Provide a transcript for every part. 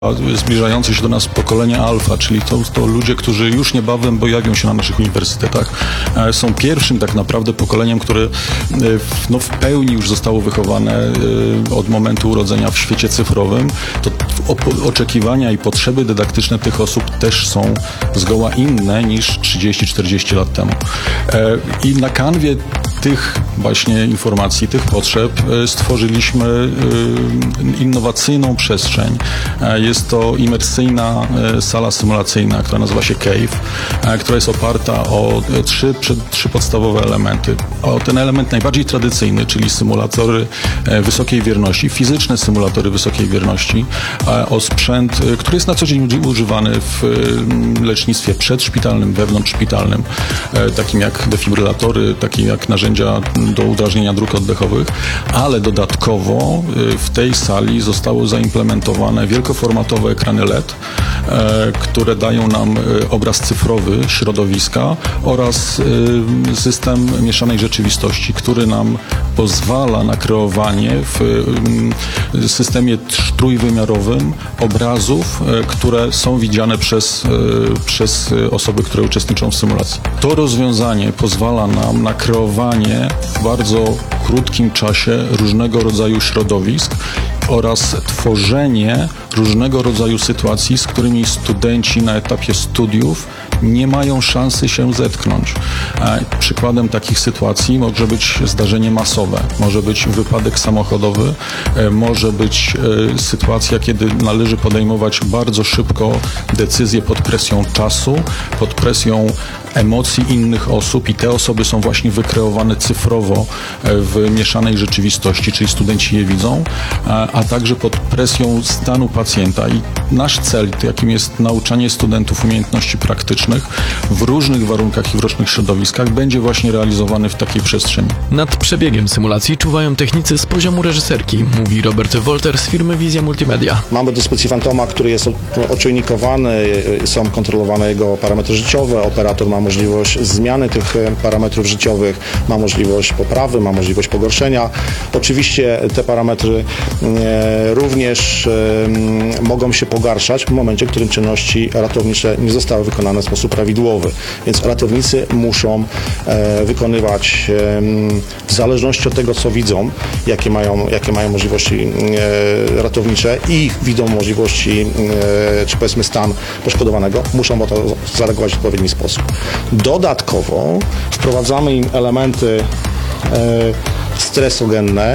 Zbliżające się do nas pokolenie alfa, czyli to ludzie, którzy już niebawem pojawią się na naszych uniwersytetach, są pierwszym tak naprawdę pokoleniem, które w pełni już zostało wychowane od momentu urodzenia w świecie cyfrowym. To oczekiwania i potrzeby dydaktyczne tych osób też są zgoła inne niż 30-40 lat temu. I na kanwie tych właśnie informacji, tych potrzeb stworzyliśmy innowacyjną przestrzeń. Jest to imersyjna sala symulacyjna, która nazywa się Cave, która jest oparta o trzy podstawowe elementy. O ten element najbardziej tradycyjny, czyli symulatory wysokiej wierności, fizyczne symulatory wysokiej wierności, o sprzęt, który jest na co dzień używany w lecznictwie przedszpitalnym, wewnątrzszpitalnym, takim jak defibrylatory, takim jak narzędzia do udrażnienia dróg oddechowych, ale dodatkowo w tej sali zostały zaimplementowane wielkoformatowe ekrany LED, które dają nam obraz cyfrowy środowiska oraz system mieszanej rzeczywistości, który nam pozwala na kreowanie w systemie trójwymiarowym obrazów, które są widziane przez osoby, które uczestniczą w symulacji. To rozwiązanie pozwala nam na kreowanie w bardzo krótkim czasie różnego rodzaju środowisk oraz tworzenie różnego rodzaju sytuacji, z którymi studenci na etapie studiów nie mają szansy się zetknąć. Przykładem takich sytuacji może być zdarzenie masowe, może być wypadek samochodowy, może być sytuacja, kiedy należy podejmować bardzo szybko decyzje pod presją czasu, pod presją emocji innych osób i te osoby są właśnie wykreowane cyfrowo w mieszanej rzeczywistości, czyli studenci je widzą, a także pod presją stanu pacjenta. I nasz cel, jakim jest nauczanie studentów umiejętności praktycznych w różnych warunkach i w różnych środowiskach, będzie właśnie realizowany w takiej przestrzeni. Nad przebiegiem symulacji czuwają technicy z poziomu reżyserki, mówi Robert Wolter z firmy Wizja Multimedia. Mamy do dyspozycji Fantoma, który jest oczujnikowany, są kontrolowane jego parametry życiowe, operator ma możliwość zmiany tych parametrów życiowych, ma możliwość poprawy, ma możliwość pogorszenia. Oczywiście te parametry również mogą się pogarszać w momencie, w którym czynności ratownicze nie zostały wykonane w sposób prawidłowy. Więc ratownicy muszą wykonywać w zależności od tego, co widzą, jakie mają możliwości ratownicze i widzą możliwości, czy powiedzmy stan poszkodowanego, muszą na to zareagować w odpowiedni sposób. Dodatkowo wprowadzamy im elementy stresogenne,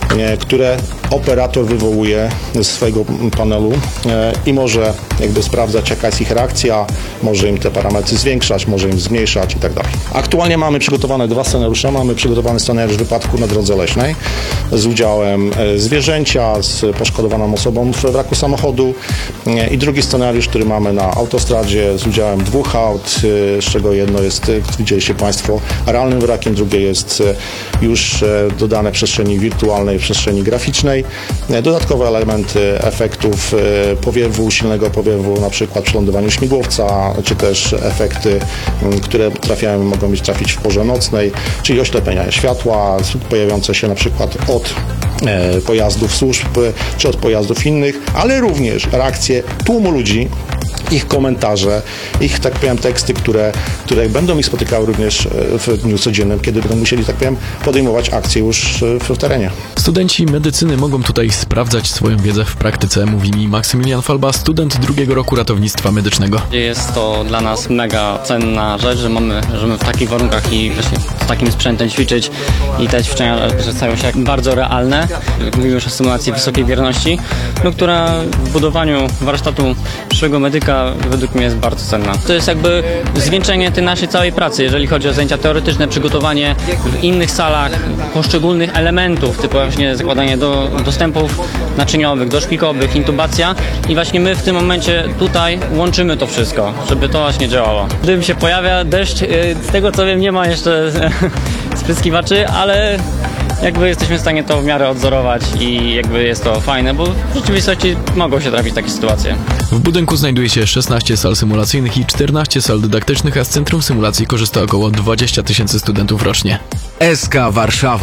które operator wywołuje ze swojego panelu i może jakby sprawdzać, jaka jest ich reakcja, może im te parametry zwiększać, może im zmniejszać i tak dalej. Aktualnie mamy przygotowane dwa scenariusze. Mamy przygotowany scenariusz wypadku na drodze leśnej z udziałem zwierzęcia, z poszkodowaną osobą w wraku samochodu i drugi scenariusz, który mamy na autostradzie z udziałem dwóch aut, z czego jedno jest, widzieliście Państwo, realnym wrakiem, drugie jest już dodane w przestrzeni wirtualnej, w przestrzeni graficznej. Dodatkowe elementy efektów powiewu, silnego powiewu, na przykład przy lądowaniu śmigłowca, czy też efekty, które mogą trafić w porze nocnej, czyli oślepienia światła, pojawiające się na przykład od pojazdów służb, czy od pojazdów innych, ale również reakcje tłumu ludzi, ich komentarze, ich, tak powiem, teksty, które będą ich spotykały również w dniu codziennym, kiedy będą musieli, tak powiem, podejmować akcje już w terenie. Studenci medycyny mogą tutaj sprawdzać swoją wiedzę w praktyce, mówi mi Maksymilian Falba, student drugiego roku ratownictwa medycznego. Jest to dla nas mega cenna rzecz, że możemy w takich warunkach i właśnie z takim sprzętem ćwiczyć i te ćwiczenia stają się bardzo realne. Mówimy już o symulacji wysokiej wierności, która w budowaniu warsztatu przyszłego medyka według mnie jest bardzo cenna. To jest jakby zwieńczenie tej naszej całej pracy, jeżeli chodzi o zajęcia teoretyczne, przygotowanie w innych salach poszczególnych elementów, typu właśnie zakładanie dostępów naczyniowych, doszpikowych, intubacja i właśnie my w tym momencie tutaj łączymy to wszystko, żeby to właśnie działało. Dym się pojawia, deszcz, z tego co wiem nie ma jeszcze spryskiwaczy, ale jakby jesteśmy w stanie to w miarę odzorować i jakby jest to fajne, bo w rzeczywistości mogą się trafić takie sytuacje. W budynku znajduje się 16 sal symulacyjnych i 14 sal dydaktycznych, a z Centrum Symulacji korzysta około 20 000 studentów rocznie. SK Warszawa.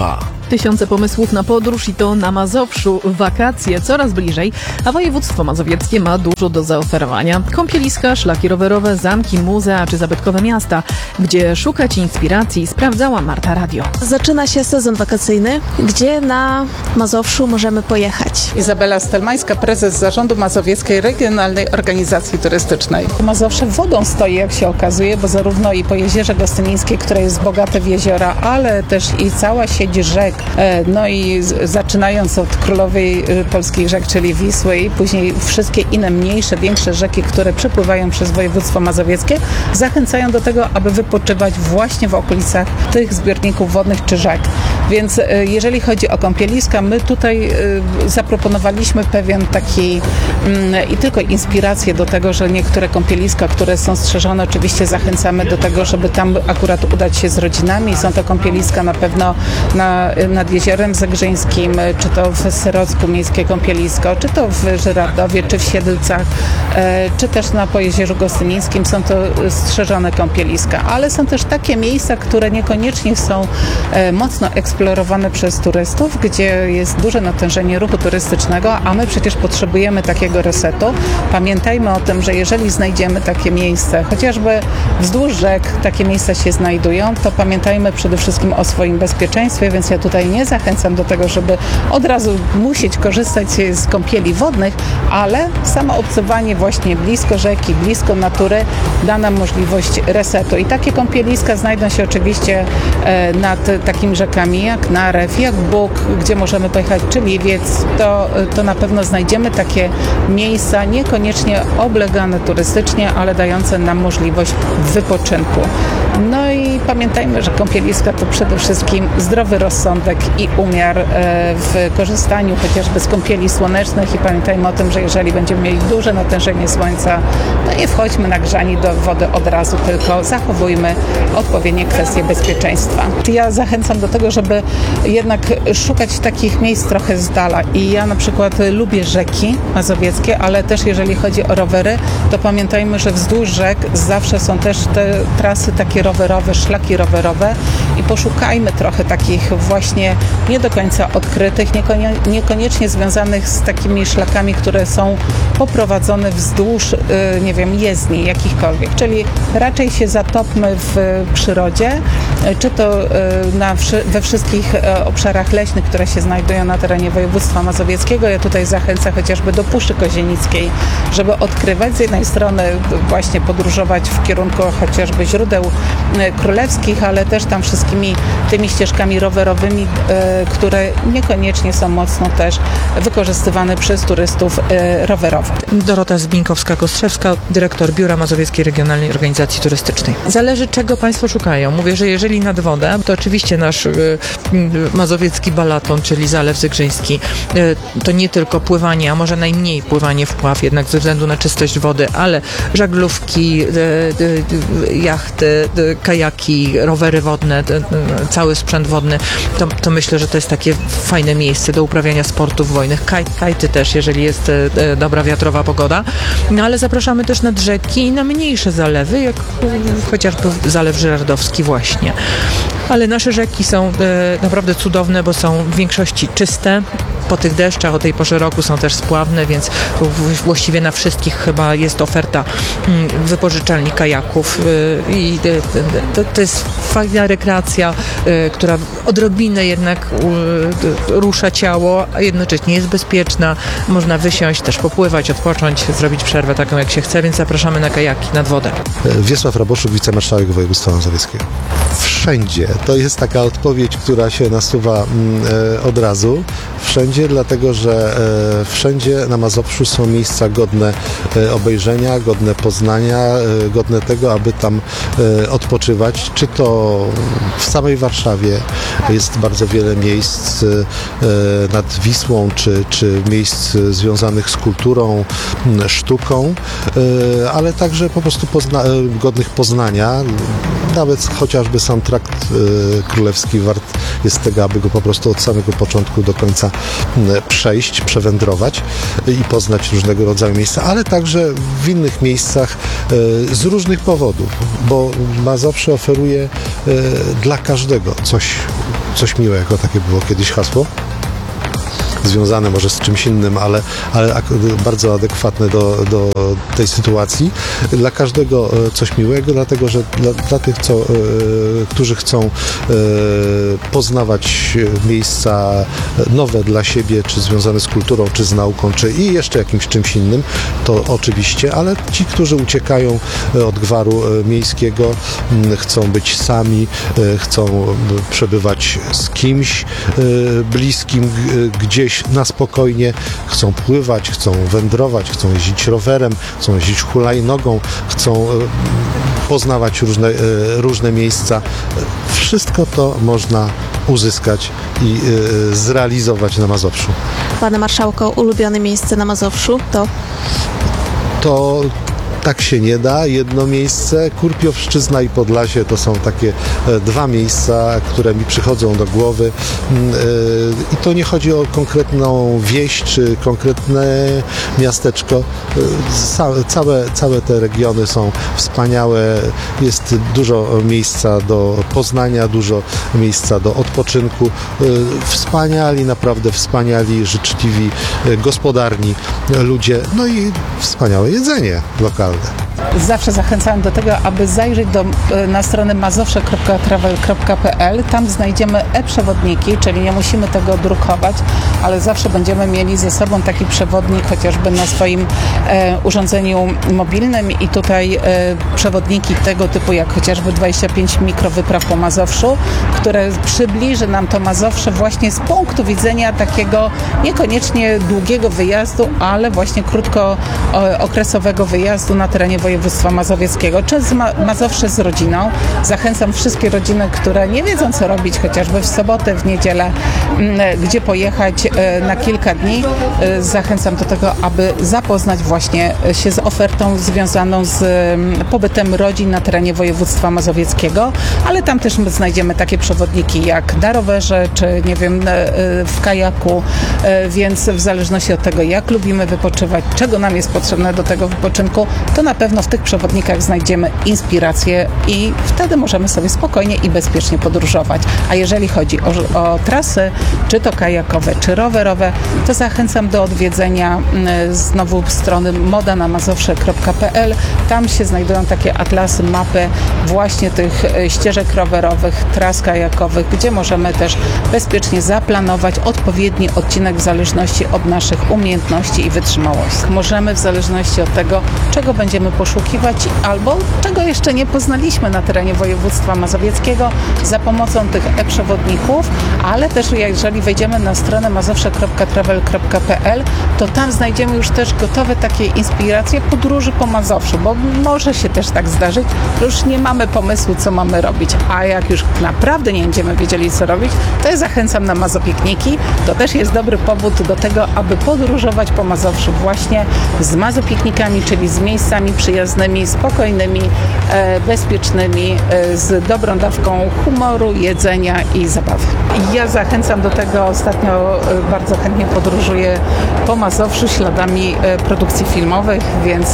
Tysiące pomysłów na podróż i to na Mazowszu. Wakacje coraz bliżej, a województwo mazowieckie ma dużo do zaoferowania. Kąpieliska, szlaki rowerowe, zamki, muzea czy zabytkowe miasta. Gdzie szukać inspiracji, sprawdzała Marta Radio. Zaczyna się sezon wakacyjny, gdzie na Mazowszu możemy pojechać. Izabela Stelmańska, prezes Zarządu Mazowieckiej Regionalnej Organizacji Turystycznej. Mazowsze wodą stoi, jak się okazuje, bo zarówno i po Jeziorze Gostynińskiej, które jest bogate w jeziora, ale też i cała sieć rzek, no i zaczynając od królowej polskich rzek, czyli Wisły, i później wszystkie inne mniejsze, większe rzeki, które przepływają przez województwo mazowieckie, zachęcają do tego, aby wypoczywać właśnie w okolicach tych zbiorników wodnych czy rzek. Więc jeżeli chodzi o kąpieliska, my tutaj zaproponowaliśmy pewien taki i tylko inspirację do tego, że niektóre kąpieliska, które są strzeżone, oczywiście zachęcamy do tego, żeby tam akurat udać się z rodzinami. Są to kąpieliska na pewno nad Jeziorem Zegrzyńskim, czy to w Syrocku miejskie kąpielisko, czy to w Żyrardowie, czy w Siedlcach, czy też po Jeziorzu Gostynińskim są to strzeżone kąpieliska. Ale są też takie miejsca, które niekoniecznie są mocno eksplorowane przez turystów, gdzie jest duże natężenie ruchu turystycznego, a my przecież potrzebujemy takiego resetu. Pamiętajmy o tym, że jeżeli znajdziemy takie miejsce, chociażby wzdłuż rzek takie miejsca się znajdują, to pamiętajmy przede wszystkim o swoim bezpieczeństwie, więc ja tutaj nie zachęcam do tego, żeby od razu musieć korzystać z kąpieli wodnych, ale samo obcowanie właśnie blisko rzeki, blisko natury da nam możliwość resetu. I takie kąpieliska znajdą się oczywiście nad takimi rzekami jak Narew, jak Bóg, gdzie możemy pojechać, czy Liwiec, to na pewno znajdziemy takie miejsca, niekoniecznie oblegane turystycznie, ale dające nam możliwość wypoczynku. No i pamiętajmy, że kąpieliska to przede wszystkim zdrowy rozsądek i umiar w korzystaniu chociażby z kąpieli słonecznych i pamiętajmy o tym, że jeżeli będziemy mieli duże natężenie słońca, to nie wchodźmy nagrzani do wody od razu, tylko zachowujmy odpowiednie kwestie bezpieczeństwa. Ja zachęcam do tego, żeby jednak szukać takich miejsc trochę z dala i ja na przykład lubię rzeki mazowieckie, ale też jeżeli chodzi o rowery, to pamiętajmy, że wzdłuż rzek zawsze są też te trasy takie rowerowe, szlaki rowerowe i poszukajmy trochę takich właśnie nie do końca odkrytych, niekoniecznie związanych z takimi szlakami, które są poprowadzone wzdłuż, nie wiem, jezdni jakichkolwiek, czyli raczej się zatopmy w przyrodzie, czy to we wszystkich obszarach leśnych, które się znajdują na terenie województwa mazowieckiego. Ja tutaj zachęcam chociażby do Puszczy Kozienickiej, żeby odkrywać z jednej strony właśnie podróżować w kierunku chociażby źródeł królewskich, ale też tam wszystkimi tymi ścieżkami rowerowymi, które niekoniecznie są mocno też wykorzystywane przez turystów rowerowych. Dorota Zbinkowska-Kostrzewska, dyrektor Biura Mazowieckiej Regionalnej Organizacji Turystycznej. Zależy, czego Państwo szukają. Mówię, że jeżeli nad wodę, to oczywiście nasz mazowiecki balaton, czyli Zalew Zegrzyński, to nie tylko pływanie, a może najmniej pływanie w pław, jednak ze względu na czystość wody, ale żaglówki, jachty, kajaki, rowery wodne, cały sprzęt wodny, to myślę, że to jest takie fajne miejsce do uprawiania sportów wodnych. Kajty też, jeżeli jest dobra wiatrowa pogoda. No ale zapraszamy też nad rzeki i na mniejsze zalewy, jak chociażby Zalew Żyrardowski właśnie. Ale nasze rzeki są naprawdę cudowne, bo są w większości czyste. Po tych deszczach o tej porze roku są też spławne, więc właściwie na wszystkich chyba jest oferta wypożyczalni kajaków i to jest fajna rekreacja, która odrobinę jednak rusza ciało, a jednocześnie jest bezpieczna. Można wysiąść, też popływać, odpocząć, zrobić przerwę taką jak się chce, więc zapraszamy na kajaki nad wodę. Wiesław Raboszuk, wicemarszałek województwa mazowieckiego. Wszędzie. To jest taka odpowiedź, która się nasuwa od razu. Wszędzie, dlatego że wszędzie na Mazowszu są miejsca godne obejrzenia, godne poznania, godne tego, aby tam odpoczywać. Czy to w samej Warszawie jest bardzo wiele miejsc nad Wisłą, czy miejsc związanych z kulturą, sztuką, ale także po prostu godnych poznania. Nawet chociażby sam trakt królewski wart jest tego, aby go po prostu od samego początku do końca przejść, przewędrować i poznać różnego rodzaju miejsca, ale także w innych miejscach z różnych powodów, bo Mazowsze oferuje dla każdego coś miłego, takie było kiedyś hasło, związane może z czymś innym, ale bardzo adekwatne do tej sytuacji. Dla każdego coś miłego, dlatego że dla tych, którzy chcą poznawać miejsca nowe dla siebie, czy związane z kulturą, czy z nauką, czy i jeszcze jakimś czymś innym, to oczywiście, ale ci, którzy uciekają od gwaru miejskiego, chcą być sami, chcą przebywać z kimś bliskim, gdzieś na spokojnie, chcą pływać, chcą wędrować, chcą jeździć rowerem, chcą jeździć hulajnogą, chcą poznawać różne miejsca. Wszystko to można uzyskać i zrealizować na Mazowszu. Panie marszałku, ulubione miejsce na Mazowszu To tak się nie da. Jedno miejsce, Kurpiowszczyzna i Podlasie, to są takie dwa miejsca, które mi przychodzą do głowy. I to nie chodzi o konkretną wieś, czy konkretne miasteczko. Całe te regiony są wspaniałe. Jest dużo miejsca do poznania, dużo miejsca do odpoczynku. Naprawdę wspaniali, życzliwi, gospodarni ludzie. No i wspaniałe jedzenie lokalne. Zawsze zachęcałem do tego, aby zajrzeć na stronę mazowsze.travel.pl. Tam znajdziemy e-przewodniki, czyli nie musimy tego drukować, ale zawsze będziemy mieli ze sobą taki przewodnik chociażby na swoim urządzeniu mobilnym i tutaj przewodniki tego typu jak chociażby 25 mikrowypraw po Mazowszu, które przybliży nam to Mazowsze właśnie z punktu widzenia takiego niekoniecznie długiego wyjazdu, ale właśnie krótkookresowego wyjazdu na terenie województwa mazowieckiego, czy z Mazowsze z rodziną. Zachęcam wszystkie rodziny, które nie wiedzą, co robić, chociażby w sobotę, w niedzielę, gdzie pojechać na kilka dni. Zachęcam do tego, aby zapoznać właśnie się z ofertą związaną z pobytem rodzin na terenie województwa mazowieckiego, ale tam też znajdziemy takie przewodniki jak na rowerze, czy nie wiem, w kajaku, więc w zależności od tego, jak lubimy wypoczywać, czego nam jest potrzebne do tego wypoczynku, to na pewno w tych przewodnikach znajdziemy inspirację i wtedy możemy sobie spokojnie i bezpiecznie podróżować. A jeżeli chodzi o trasy, czy to kajakowe, czy rowerowe, to zachęcam do odwiedzenia znowu strony modanamazowsze.pl. Tam się znajdują takie atlasy, mapy właśnie tych ścieżek rowerowych, tras kajakowych, gdzie możemy też bezpiecznie zaplanować odpowiedni odcinek w zależności od naszych umiejętności i wytrzymałości. Możemy w zależności od tego, czego będziemy poszukiwać albo czego jeszcze nie poznaliśmy na terenie województwa mazowieckiego za pomocą tych e-przewodników, ale też jeżeli wejdziemy na stronę mazowsze.travel.pl, to tam znajdziemy już też gotowe takie inspiracje podróży po Mazowszu, bo może się też tak zdarzyć, że już nie mamy pomysłu, co mamy robić, a jak już naprawdę nie będziemy wiedzieli, co robić, to ja zachęcam na Mazopikniki. To też jest dobry powód do tego, aby podróżować po Mazowszu właśnie z Mazopiknikami, czyli z miejscami przyjaznymi, spokojnymi, bezpiecznymi, z dobrą dawką humoru, jedzenia i zabawy. Ja zachęcam do tego, ostatnio bardzo chętnie podróżuję po Mazowszu śladami produkcji filmowych, więc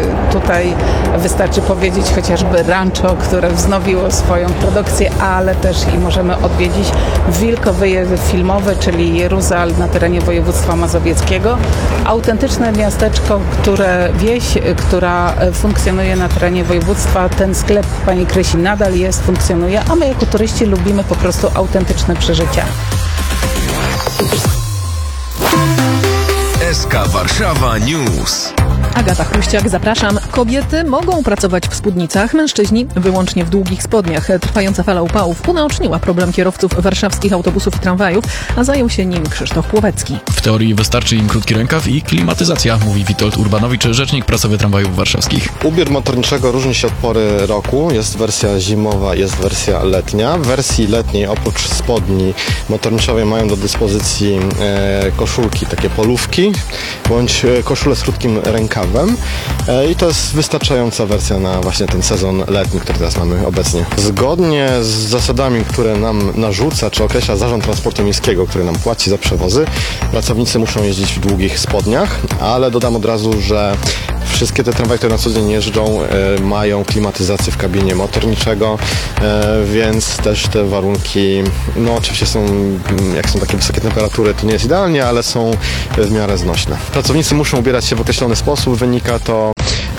tutaj wystarczy powiedzieć chociażby Rancho, które wznowiło swoją produkcję, ale też i możemy odwiedzić Wilkowyje filmowe, czyli Jeruzalem na terenie województwa mazowieckiego. Autentyczne miasteczko, wieś, która funkcjonuje na terenie województwa. Ten sklep pani Krysi nadal funkcjonuje, a my jako turyści lubimy po prostu autentyczne przeżycia. SK Warszawa News. Agata Chruściak, zapraszam. Kobiety mogą pracować w spódnicach, mężczyźni wyłącznie w długich spodniach. Trwająca fala upałów unaoczniła problem kierowców warszawskich autobusów i tramwajów, a zajął się nim Krzysztof Płowecki. W teorii wystarczy im krótki rękaw i klimatyzacja, mówi Witold Urbanowicz, rzecznik prasowy tramwajów warszawskich. Ubiór motorniczego różni się od pory roku. Jest wersja zimowa, jest wersja letnia. W wersji letniej oprócz spodni motorniczowej mają do dyspozycji koszulki, takie polówki, bądź koszule z krótkim rękawem. rękawem i to jest wystarczająca wersja na właśnie ten sezon letni, który teraz mamy obecnie. Zgodnie z zasadami, które nam narzuca czy określa Zarząd Transportu Miejskiego, który nam płaci za przewozy, pracownicy muszą jeździć w długich spodniach, ale dodam od razu, że wszystkie te tramwaje, które na co dzień jeżdżą, mają klimatyzację w kabinie motorniczego, więc też te warunki, no oczywiście są, jak są takie wysokie temperatury, to nie jest idealnie, ale są w miarę znośne. Pracownicy muszą ubierać się w określony sposób, wynika to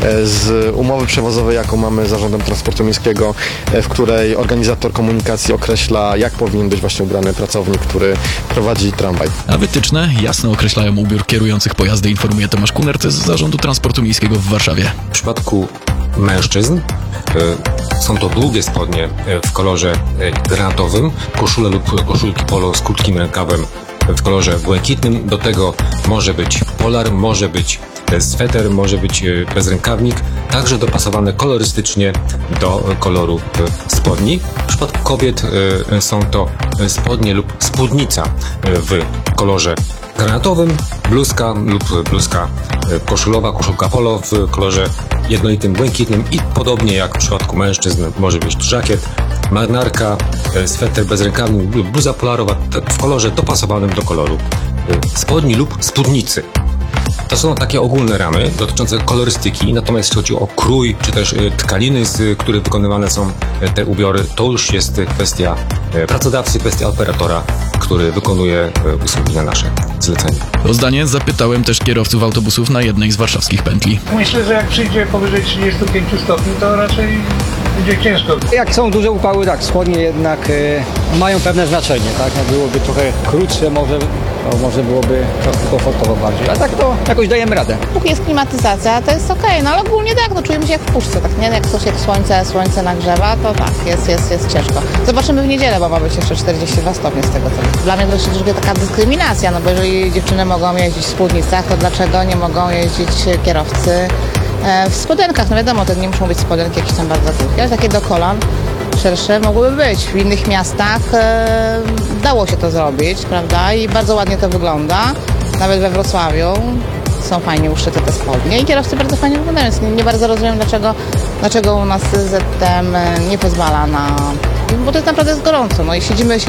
z umowy przewozowej, jaką mamy z Zarządem Transportu Miejskiego, w której organizator komunikacji określa, jak powinien być właśnie ubrany pracownik, który prowadzi tramwaj. A wytyczne jasno określają ubiór kierujących pojazdy, informuje Tomasz Kunert z Zarządu Transportu Miejskiego w Warszawie. W przypadku mężczyzn są to długie spodnie w kolorze granatowym, koszule lub koszulki polo z krótkim rękawem w kolorze błękitnym. Do tego może być polar, może być sweter, może być bezrękawnik, także dopasowane kolorystycznie do koloru spodni. W przypadku kobiet są to spodnie lub spódnica w kolorze granatowym, bluzka lub bluzka koszulowa, koszulka polo w kolorze jednolitym błękitnym i podobnie jak w przypadku mężczyzn może być żakiet, marynarka, sweter bezrękawny lub bluza polarowa w kolorze dopasowanym do koloru spodni lub spódnicy. To są takie ogólne ramy dotyczące kolorystyki, natomiast jeśli chodzi o krój czy też tkaniny, z których wykonywane są te ubiory, to już jest kwestia pracodawcy, kwestia operatora, który wykonuje usługi na nasze zlecenie. O zdanie zapytałem też kierowców autobusów na jednej z warszawskich pętli. Myślę, że jak przyjdzie powyżej 35 stopni, to raczej będzie ciężko. Jak są duże upały, tak, spodnie jednak mają pewne znaczenie, tak? Jak byłoby trochę krótsze, może byłoby trochę komfortowo bardziej, a tak to jakoś dajemy radę. Póki jest klimatyzacja, to jest okej, no ale ogólnie tak, no czujemy się jak w puszce, tak, nie? Jak coś, jak słońce nagrzewa, to tak, jest ciężko. Zobaczymy w niedzielę, bo ma być jeszcze 42 stopnie z tego co. Dla mnie to jest troszkę taka dyskryminacja, no bo jeżeli dziewczyny mogą jeździć w spódnicach, to dlaczego nie mogą jeździć kierowcy w spodenkach? No wiadomo, to nie muszą być spodenki jakieś tam bardzo krótkie, ale takie do kolan szersze mogłyby być. W innych miastach dało się to zrobić, prawda? I bardzo ładnie to wygląda. Nawet we Wrocławiu są fajnie uszyte te spodnie i kierowcy bardzo fajnie wyglądają. Więc nie bardzo rozumiem, dlaczego u nas ZTM nie pozwala na... Bo to jest naprawdę gorąco. No i siedzimy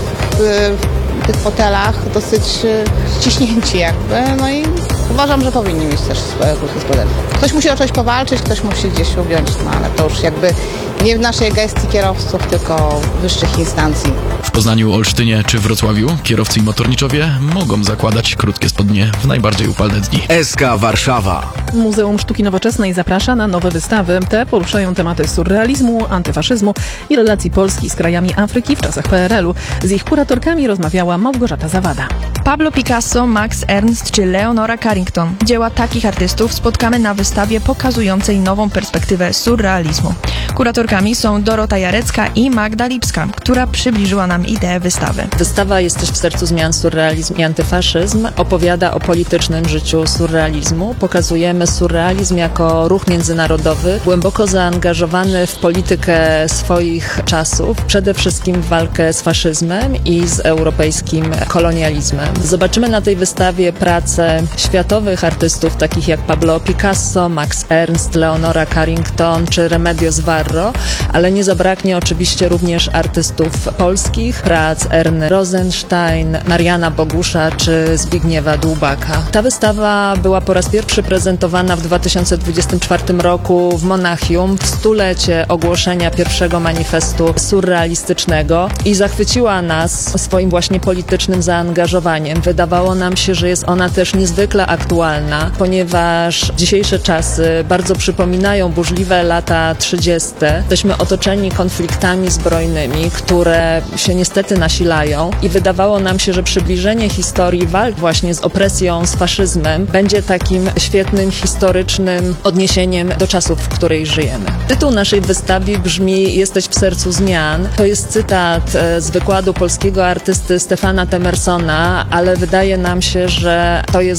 w tych fotelach dosyć ściśnięci jakby. No i uważam, że powinni mieć też krótkie spodenki. Ktoś musi o coś powalczyć, ktoś musi gdzieś ugiąć, no ale to już jakby nie w naszej gestii kierowców, tylko wyższych instancji. W Poznaniu, Olsztynie czy Wrocławiu kierowcy i motorniczowie mogą zakładać krótkie spodnie w najbardziej upalne dni. SK Warszawa. Muzeum Sztuki Nowoczesnej zaprasza na nowe wystawy. Te poruszają tematy surrealizmu, antyfaszyzmu i relacji Polski z krajami Afryki w czasach PRL-u. Z ich kuratorkami rozmawiała Małgorzata Zawada. Pablo Picasso, Max Ernst czy Leonora Carrington. Dzieła takich artystów spotkamy na wystawie pokazującej nową perspektywę surrealizmu. Kuratorkami są Dorota Jarecka i Magda Lipska, która przybliżyła nam ideę wystawy. Wystawa Jesteś w sercu zmian, surrealizm i antyfaszyzm opowiada o politycznym życiu surrealizmu. Pokazujemy surrealizm jako ruch międzynarodowy, głęboko zaangażowany w politykę swoich czasów, przede wszystkim w walkę z faszyzmem i z europejskim kolonializmem. Zobaczymy na tej wystawie prace światowych artystów takich jak Pablo Picasso, Max Ernst, Leonora Carrington czy Remedios Varro, ale nie zabraknie oczywiście również artystów polskich, prac Erny Rosenstein, Mariana Bogusza czy Zbigniewa Dłubaka. Ta wystawa była po raz pierwszy prezentowana w 2024 roku w Monachium w stulecie ogłoszenia pierwszego manifestu surrealistycznego i zachwyciła nas swoim właśnie politycznym zaangażowaniem. Wydawało nam się, że jest ona też niezwykle aktualna, ponieważ dzisiejsze czasy bardzo przypominają burzliwe lata 30. Jesteśmy otoczeni konfliktami zbrojnymi, które się niestety nasilają i wydawało nam się, że przybliżenie historii walk właśnie z opresją, z faszyzmem będzie takim świetnym, historycznym odniesieniem do czasów, w której żyjemy. Tytuł naszej wystawy brzmi Jesteś w sercu zmian. To jest cytat z wykładu polskiego artysty Stefana Temersona, ale wydaje nam się, że to jest właśnie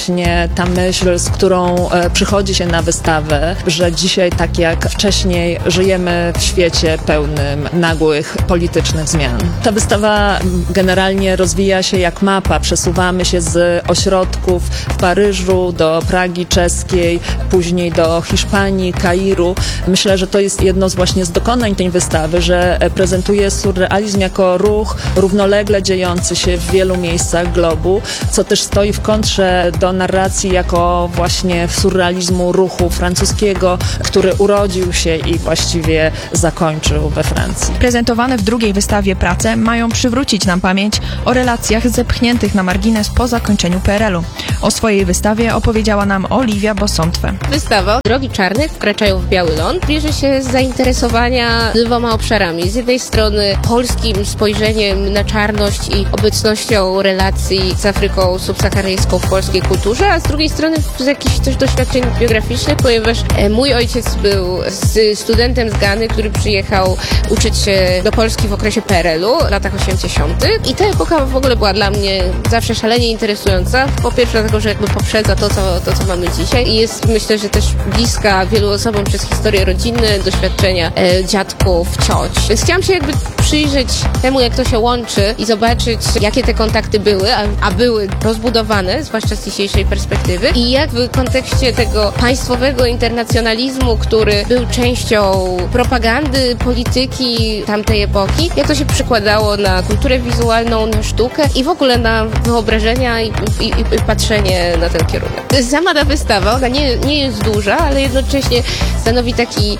właśnie ta myśl, z którą przychodzi się na wystawę, że dzisiaj, tak jak wcześniej, żyjemy w świecie pełnym nagłych politycznych zmian. Ta wystawa generalnie rozwija się jak mapa. Przesuwamy się z ośrodków w Paryżu do Pragi czeskiej, później do Hiszpanii, Kairu. Myślę, że to jest jedno właśnie z dokonań tej wystawy, że prezentuje surrealizm jako ruch równolegle dziejący się w wielu miejscach globu, co też stoi w kontrze do narracji jako właśnie surrealizmu ruchu francuskiego, który urodził się i właściwie zakończył we Francji. Prezentowane w drugiej wystawie prace mają przywrócić nam pamięć o relacjach zepchniętych na margines po zakończeniu PRL-u. O swojej wystawie opowiedziała nam Oliwia Bosontwe. Wystawa Drogi Czarnych wkraczają w Biały Ląd bierze się z zainteresowania dwoma obszarami. Z jednej strony polskim spojrzeniem na czarność i obecnością relacji z Afryką subsaharyjską w polskiej kulturze, a z drugiej strony z jakichś też doświadczeń biograficznych, ponieważ mój ojciec był studentem z Gany, który przyjechał uczyć się do Polski w okresie PRL-u w latach 80. I ta epoka w ogóle była dla mnie zawsze szalenie interesująca. Po pierwsze dlatego, że jakby poprzedza to, co mamy dzisiaj i jest, myślę, że też bliska wielu osobom przez historię rodziny, doświadczenia dziadków, cioć. Więc chciałam się jakby przyjrzeć temu, jak to się łączy i zobaczyć, jakie te kontakty były, a były rozbudowane, zwłaszcza z dzisiejszej perspektywy i jak w kontekście tego państwowego internacjonalizmu, który był częścią propagandy, polityki tamtej epoki, jak to się przekładało na kulturę wizualną, na sztukę i w ogóle na wyobrażenia i patrzenie na ten kierunek. Sama ta wystawa, ona nie jest duża, ale jednocześnie stanowi taki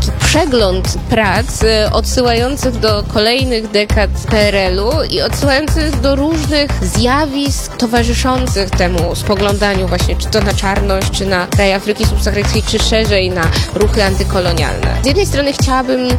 przegląd prac odsyłających do kolejnych dekad PRL-u i odsyłających do różnych zjawisk towarzyszących temu spoglądaniu właśnie, czy to na czarność, czy na kraje Afryki subsaharyjskiej, czy szerzej na ruchy antykolonialne. Z jednej strony chciałabym,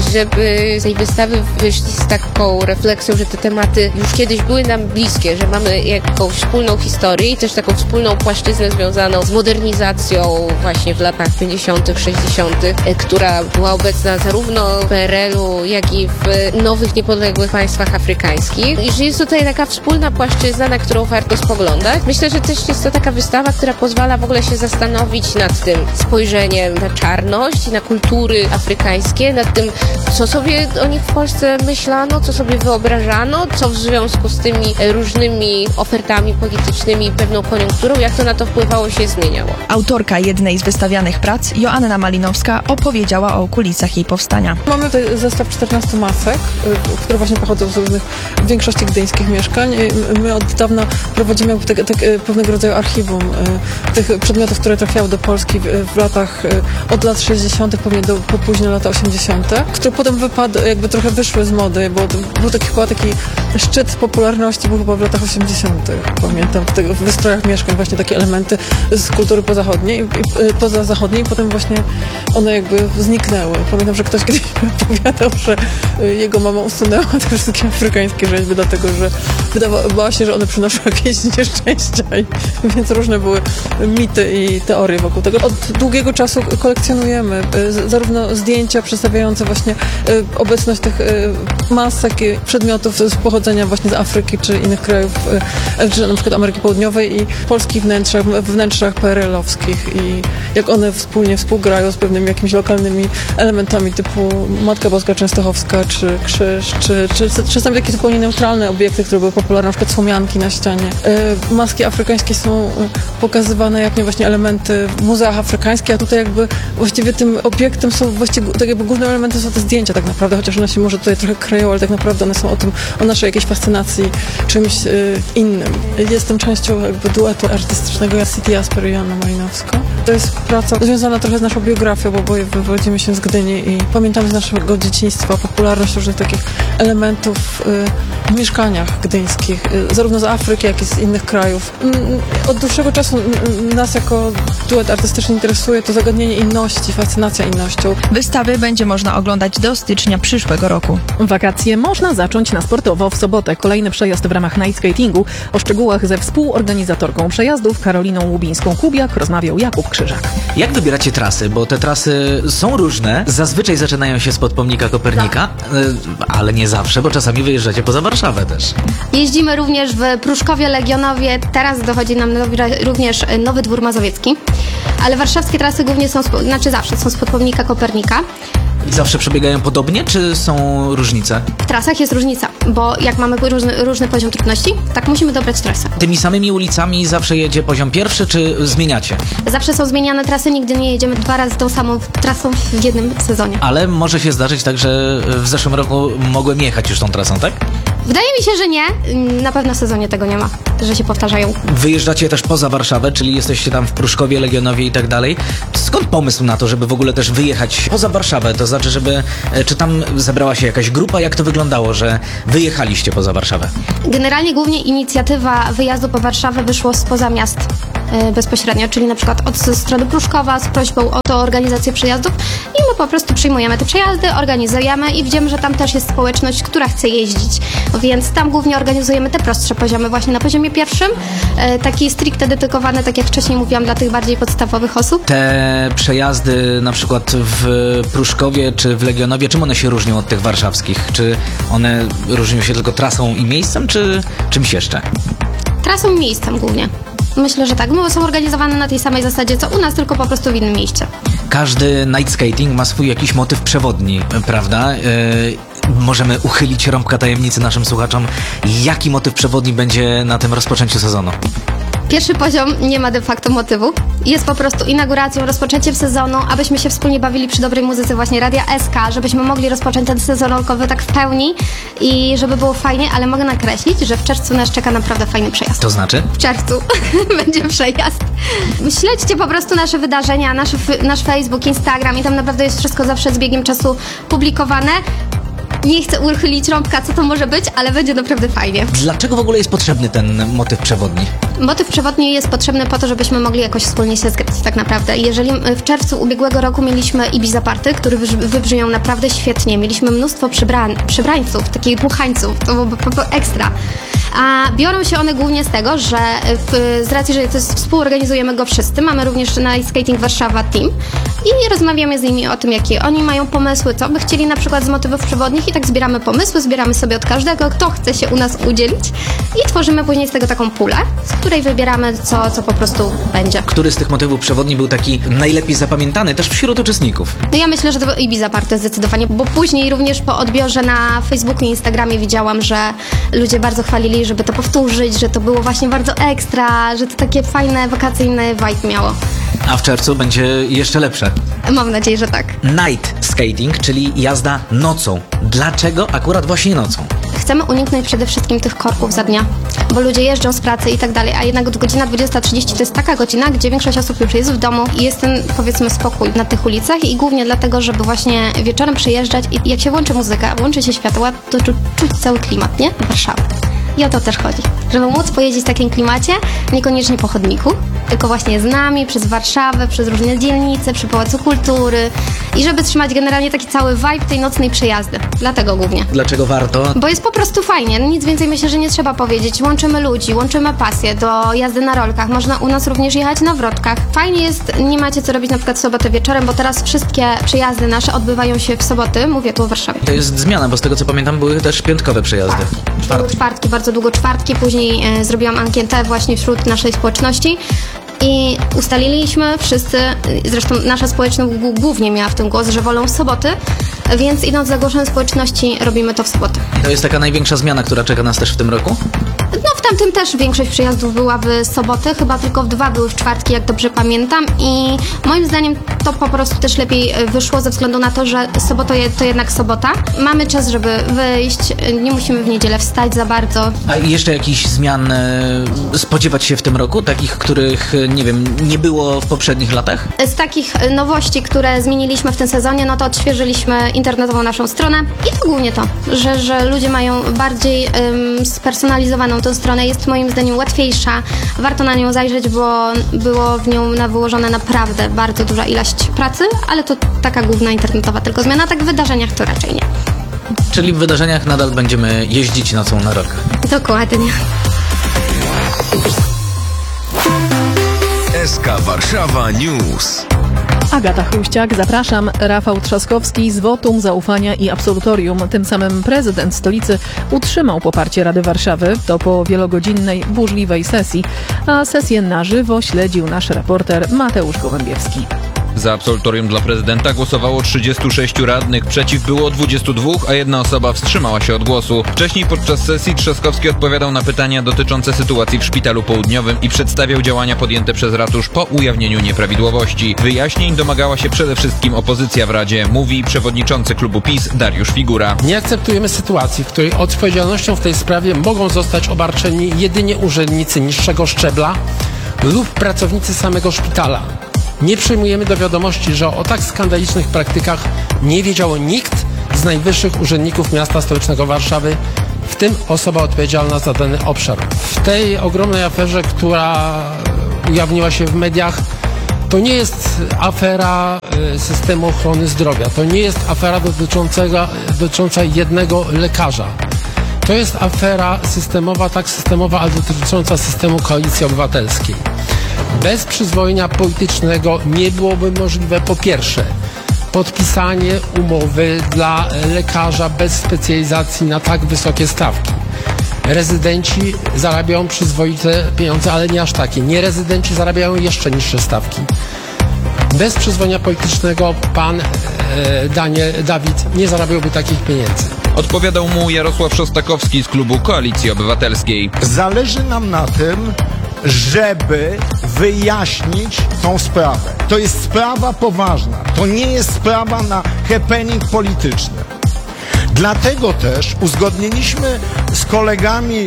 żeby z tej wystawy wyszli z taką refleksją, że te tematy już kiedyś były nam bliskie, że mamy jakąś wspólną historię i też taką wspólną płaszczyznę związaną z modernizacją właśnie w latach 50., 60., która była obecna zarówno w PRL-u, jak i w nowych, niepodległych państwach afrykańskich. I że jest tutaj taka wspólna płaszczyzna, na którą warto spoglądać. Myślę, że też jest to taka wystawa, która pozwala w ogóle się zastanowić nad tym spojrzeniem na czarność, na kultury afrykańskie, nad tym, co sobie o nich w Polsce myślano, co sobie wyobrażano, co w związku z tymi różnymi ofertami politycznymi i pewną koniunkturą, jak to na to wpływało, się zmieniało. Autorka jednej z wystawianych prac, Joanna Malinowska, opowiedziała o kulisach jej powstania. Mamy tutaj zestaw 14 masek, które właśnie pochodzą z różnych, w większości gdyńskich mieszkań. My od dawna prowadzimy pewnego rodzaju archiwum tych przedmiotów, które trafiały do Polski w latach, od lat 60. pewnie po późne lata 80., które potem jakby trochę wyszły z mody, bo był taki szczyt popularności, był chyba w latach 80. Pamiętam, w wystrojach mieszkań właśnie takie elementy z kultury pozazachodniej i potem właśnie one jakby zniknęły. Pamiętam, że ktoś kiedyś opowiadał, że jego mama usunęła te wszystkie afrykańskie rzeźby, dlatego że bała się, że one przynoszą jakieś nieszczęścia, więc różne były mity i teorie wokół tego. Od długiego czasu kolekcjonujemy zarówno zdjęcia przedstawiające właśnie obecność tych masek i przedmiotów z pochodzenia właśnie z Afryki czy innych krajów, czy na przykład Ameryki Południowej i polskich wnętrzach PRL-owskich i jak one współgrają z pewnymi jakimiś lokalnymi elementami typu Matka Boska Częstochowska, czy krzyż, czy czasami takie zupełnie neutralne obiekty, które były popularne, na przykład słomianki na ścianie. Maski afrykańskie są pokazywane jak właśnie elementy w muzeach afrykańskich, a tutaj jakby właściwie tym obiektem są właściwie, tak jakby głównym elementem są te zdjęcia tak naprawdę, chociaż one się może tutaj trochę kryją, ale tak naprawdę one są o naszej jakiejś fascynacji czymś innym. Jestem częścią jakby duetu artystycznego City Asper i Joanna Malinowska. To jest praca związana trochę z naszą biografią, bo oboje wywodzimy się z Gdyni i pamiętam z naszego dzieciństwa popularność różnych takich elementów w mieszkaniach gdyńskich, zarówno z Afryki, jak i z innych krajów. Od dłuższego czasu nas jako duet artystyczny interesuje to zagadnienie inności, fascynacja innością. Wystawy będzie można oglądać do stycznia przyszłego roku. Wakacje można zacząć na sportowo. W sobotę kolejny przejazd w ramach night skatingu. O szczegółach ze współorganizatorką przejazdów Karoliną Łubińską-Kubiak rozmawiał Jakub Krzyżak. Jak wybieracie trasy? Bo te trasy są różne. Zazwyczaj zaczynają się spod pomnika Kopernika, ale nie zawsze, bo czasami wyjeżdżacie poza Warszawę też. Jeździmy również w Pruszkowie, Legionowie, teraz dochodzi nam również Nowy Dwór Mazowiecki, ale warszawskie trasy głównie są, zawsze są spod pomnika Kopernika. I zawsze przebiegają podobnie, czy są różnice? W trasach jest różnica, bo jak mamy różny poziom trudności, tak musimy dobrać trasę. Tymi samymi ulicami zawsze jedzie poziom pierwszy, czy zmieniacie? Zawsze są zmieniane trasy, nigdy nie jedziemy 2 razy tą samą trasą w jednym sezonie. Ale może się zdarzyć tak, że w zeszłym roku mogłem jechać już tą trasą, tak? Wydaje mi się, że nie. Na pewno w sezonie tego nie ma, że się powtarzają. Wyjeżdżacie też poza Warszawę, czyli jesteście tam w Pruszkowie, Legionowie i tak dalej. Skąd pomysł na to, żeby w ogóle też wyjechać poza Warszawę? To znaczy, czy tam zebrała się jakaś grupa? Jak to wyglądało, że wyjechaliście poza Warszawę? Generalnie głównie inicjatywa wyjazdu po Warszawę wyszło spoza miast bezpośrednio, czyli na przykład od strony Pruszkowa z prośbą o to organizację przejazdów i my po prostu przyjmujemy te przejazdy, organizujemy i widzimy, że tam też jest społeczność, która chce jeździć, więc tam głównie organizujemy te prostsze poziomy, właśnie na poziomie pierwszym, taki stricte dedykowany, tak jak wcześniej mówiłam, dla tych bardziej podstawowych osób. Te przejazdy na przykład w Pruszkowie czy w Legionowie, czym one się różnią od tych warszawskich? Czy one różnią się tylko trasą i miejscem, czy czymś jeszcze? Trasą i miejscem głównie. Myślę, że tak. No, są organizowane na tej samej zasadzie, co u nas, tylko po prostu w innym mieście. Każdy night skating ma swój jakiś motyw przewodni, prawda? Możemy uchylić rąbka tajemnicy naszym słuchaczom. Jaki motyw przewodni będzie na tym rozpoczęciu sezonu? Pierwszy poziom nie ma de facto motywu. Jest po prostu inauguracją, rozpoczęciem sezonu, abyśmy się wspólnie bawili przy dobrej muzyce właśnie Radia SK, żebyśmy mogli rozpocząć ten sezon rolkowy tak w pełni i żeby było fajnie, ale mogę nakreślić, że w czerwcu nas czeka naprawdę fajny przejazd. To znaczy? W czerwcu będzie przejazd. Śledźcie po prostu nasze wydarzenia, nasz Facebook, Instagram i tam naprawdę jest wszystko zawsze z biegiem czasu publikowane. Nie chcę uchylić rąbka, co to może być, ale będzie naprawdę fajnie. Dlaczego w ogóle jest potrzebny ten motyw przewodni? Motyw przewodni jest potrzebny po to, żebyśmy mogli jakoś wspólnie się zgrać tak naprawdę. Jeżeli w czerwcu ubiegłego roku mieliśmy Ibiza Party, który wybrzmiał naprawdę świetnie, mieliśmy mnóstwo przybrańców, takich dmuchańców, to było po prostu ekstra. A biorą się one głównie z tego, że z racji, że współorganizujemy go wszyscy, mamy również Night Skating Warszawa Team i rozmawiamy z nimi o tym, jakie oni mają pomysły, co by chcieli na przykład z motywów przewodnich i tak zbieramy pomysły, zbieramy sobie od każdego, kto chce się u nas udzielić i tworzymy później z tego taką pulę, z której wybieramy, co po prostu będzie. Który z tych motywów przewodni był taki najlepiej zapamiętany też wśród uczestników? No ja myślę, że to Ibiza Party zdecydowanie, bo później również po odbiorze na Facebooku i Instagramie widziałam, że ludzie bardzo chwalili, żeby to powtórzyć, że to było właśnie bardzo ekstra, że to takie fajne, wakacyjne vibe miało. A w czerwcu będzie jeszcze lepsze. Mam nadzieję, że tak. Night skating, czyli jazda nocą. Dlaczego akurat właśnie nocą? Chcemy uniknąć przede wszystkim tych korków za dnia, bo ludzie jeżdżą z pracy i tak dalej, a jednak godzina 20:30 to jest taka godzina, gdzie większość osób już jest w domu i jest ten, powiedzmy, spokój na tych ulicach i głównie dlatego, żeby właśnie wieczorem przyjeżdżać i jak się włączy muzyka, włączy się światła, to czuć cały klimat, nie? Warszawa. I o to też chodzi, żeby móc pojeździć w takim klimacie, niekoniecznie po chodniku, tylko właśnie z nami, przez Warszawę, przez różne dzielnice, przy Pałacu Kultury i żeby trzymać generalnie taki cały vibe tej nocnej przejazdy. Dlatego głównie. Dlaczego warto? Bo jest po prostu fajnie, nic więcej myślę, że nie trzeba powiedzieć. Łączymy ludzi, łączymy pasję do jazdy na rolkach, można u nas również jechać na wrotkach. Fajnie jest, nie macie co robić na przykład w sobotę wieczorem, bo teraz wszystkie przejazdy nasze odbywają się w soboty, mówię tu o Warszawie. To jest zmiana, bo z tego co pamiętam były też piątkowe przejazdy. Czwartki, bardzo długo czwartki, później zrobiłam ankietę właśnie wśród naszej społeczności i ustaliliśmy wszyscy, zresztą nasza społeczność głównie miała w tym głos, że wolą soboty, więc idąc za głosem społeczności robimy to w soboty. To jest taka największa zmiana, która czeka nas też w tym roku? No w tamtym też większość przyjazdów była w soboty, chyba tylko 2 były w czwartki, jak dobrze pamiętam i moim zdaniem to po prostu też lepiej wyszło ze względu na to, że sobota to jednak sobota. Mamy czas, żeby wyjść, nie musimy w niedzielę wstać za bardzo. A jeszcze jakichś zmian spodziewać się w tym roku? Takich, których, nie wiem, nie było w poprzednich latach? Z takich nowości, które zmieniliśmy w tym sezonie, no to odświeżyliśmy internetową naszą stronę i to głównie to, że ludzie mają bardziej spersonalizowaną tą stronę, jest moim zdaniem łatwiejsza. Warto na nią zajrzeć, bo było w nią wyłożone naprawdę bardzo duża ilość pracy, ale to taka główna internetowa tylko zmiana, tak w wydarzeniach to raczej nie. Czyli w wydarzeniach nadal będziemy jeździć nocą na rolkach. Dokładnie. SK Warszawa News. Agata Chruściak, zapraszam. Rafał Trzaskowski z wotum zaufania i absolutorium. Tym samym prezydent stolicy utrzymał poparcie Rady Warszawy. To po wielogodzinnej, burzliwej sesji. A sesję na żywo śledził nasz reporter Mateusz Gołębiewski. Za absolutorium dla prezydenta głosowało 36 radnych, przeciw było 22, a jedna osoba wstrzymała się od głosu. Wcześniej podczas sesji Trzaskowski odpowiadał na pytania dotyczące sytuacji w Szpitalu Południowym i przedstawiał działania podjęte przez ratusz po ujawnieniu nieprawidłowości. Wyjaśnień domagała się przede wszystkim opozycja w Radzie, mówi przewodniczący klubu PiS Dariusz Figura. Nie akceptujemy sytuacji, w której odpowiedzialnością w tej sprawie mogą zostać obarczeni jedynie urzędnicy niższego szczebla lub pracownicy samego szpitala. Nie przyjmujemy do wiadomości, że o tak skandalicznych praktykach nie wiedziało nikt z najwyższych urzędników miasta stołecznego Warszawy, w tym osoba odpowiedzialna za dany obszar. W tej ogromnej aferze, która ujawniła się w mediach, to nie jest afera systemu ochrony zdrowia, to nie jest afera dotycząca jednego lekarza. To jest afera systemowa, tak systemowa, ale dotycząca systemu Koalicji Obywatelskiej. Bez przyzwolenia politycznego nie byłoby możliwe, po pierwsze, podpisanie umowy dla lekarza bez specjalizacji na tak wysokie stawki. Rezydenci zarabiają przyzwoite pieniądze, ale nie aż takie. Nierezydenci zarabiają jeszcze niższe stawki. Bez przyzwolenia politycznego pan Dawid nie zarabiałby takich pieniędzy. Odpowiadał mu Jarosław Szostakowski z klubu Koalicji Obywatelskiej. Zależy nam na tym, żeby wyjaśnić tą sprawę. To jest sprawa poważna. To nie jest sprawa na happening polityczny. Dlatego też uzgodniliśmy z kolegami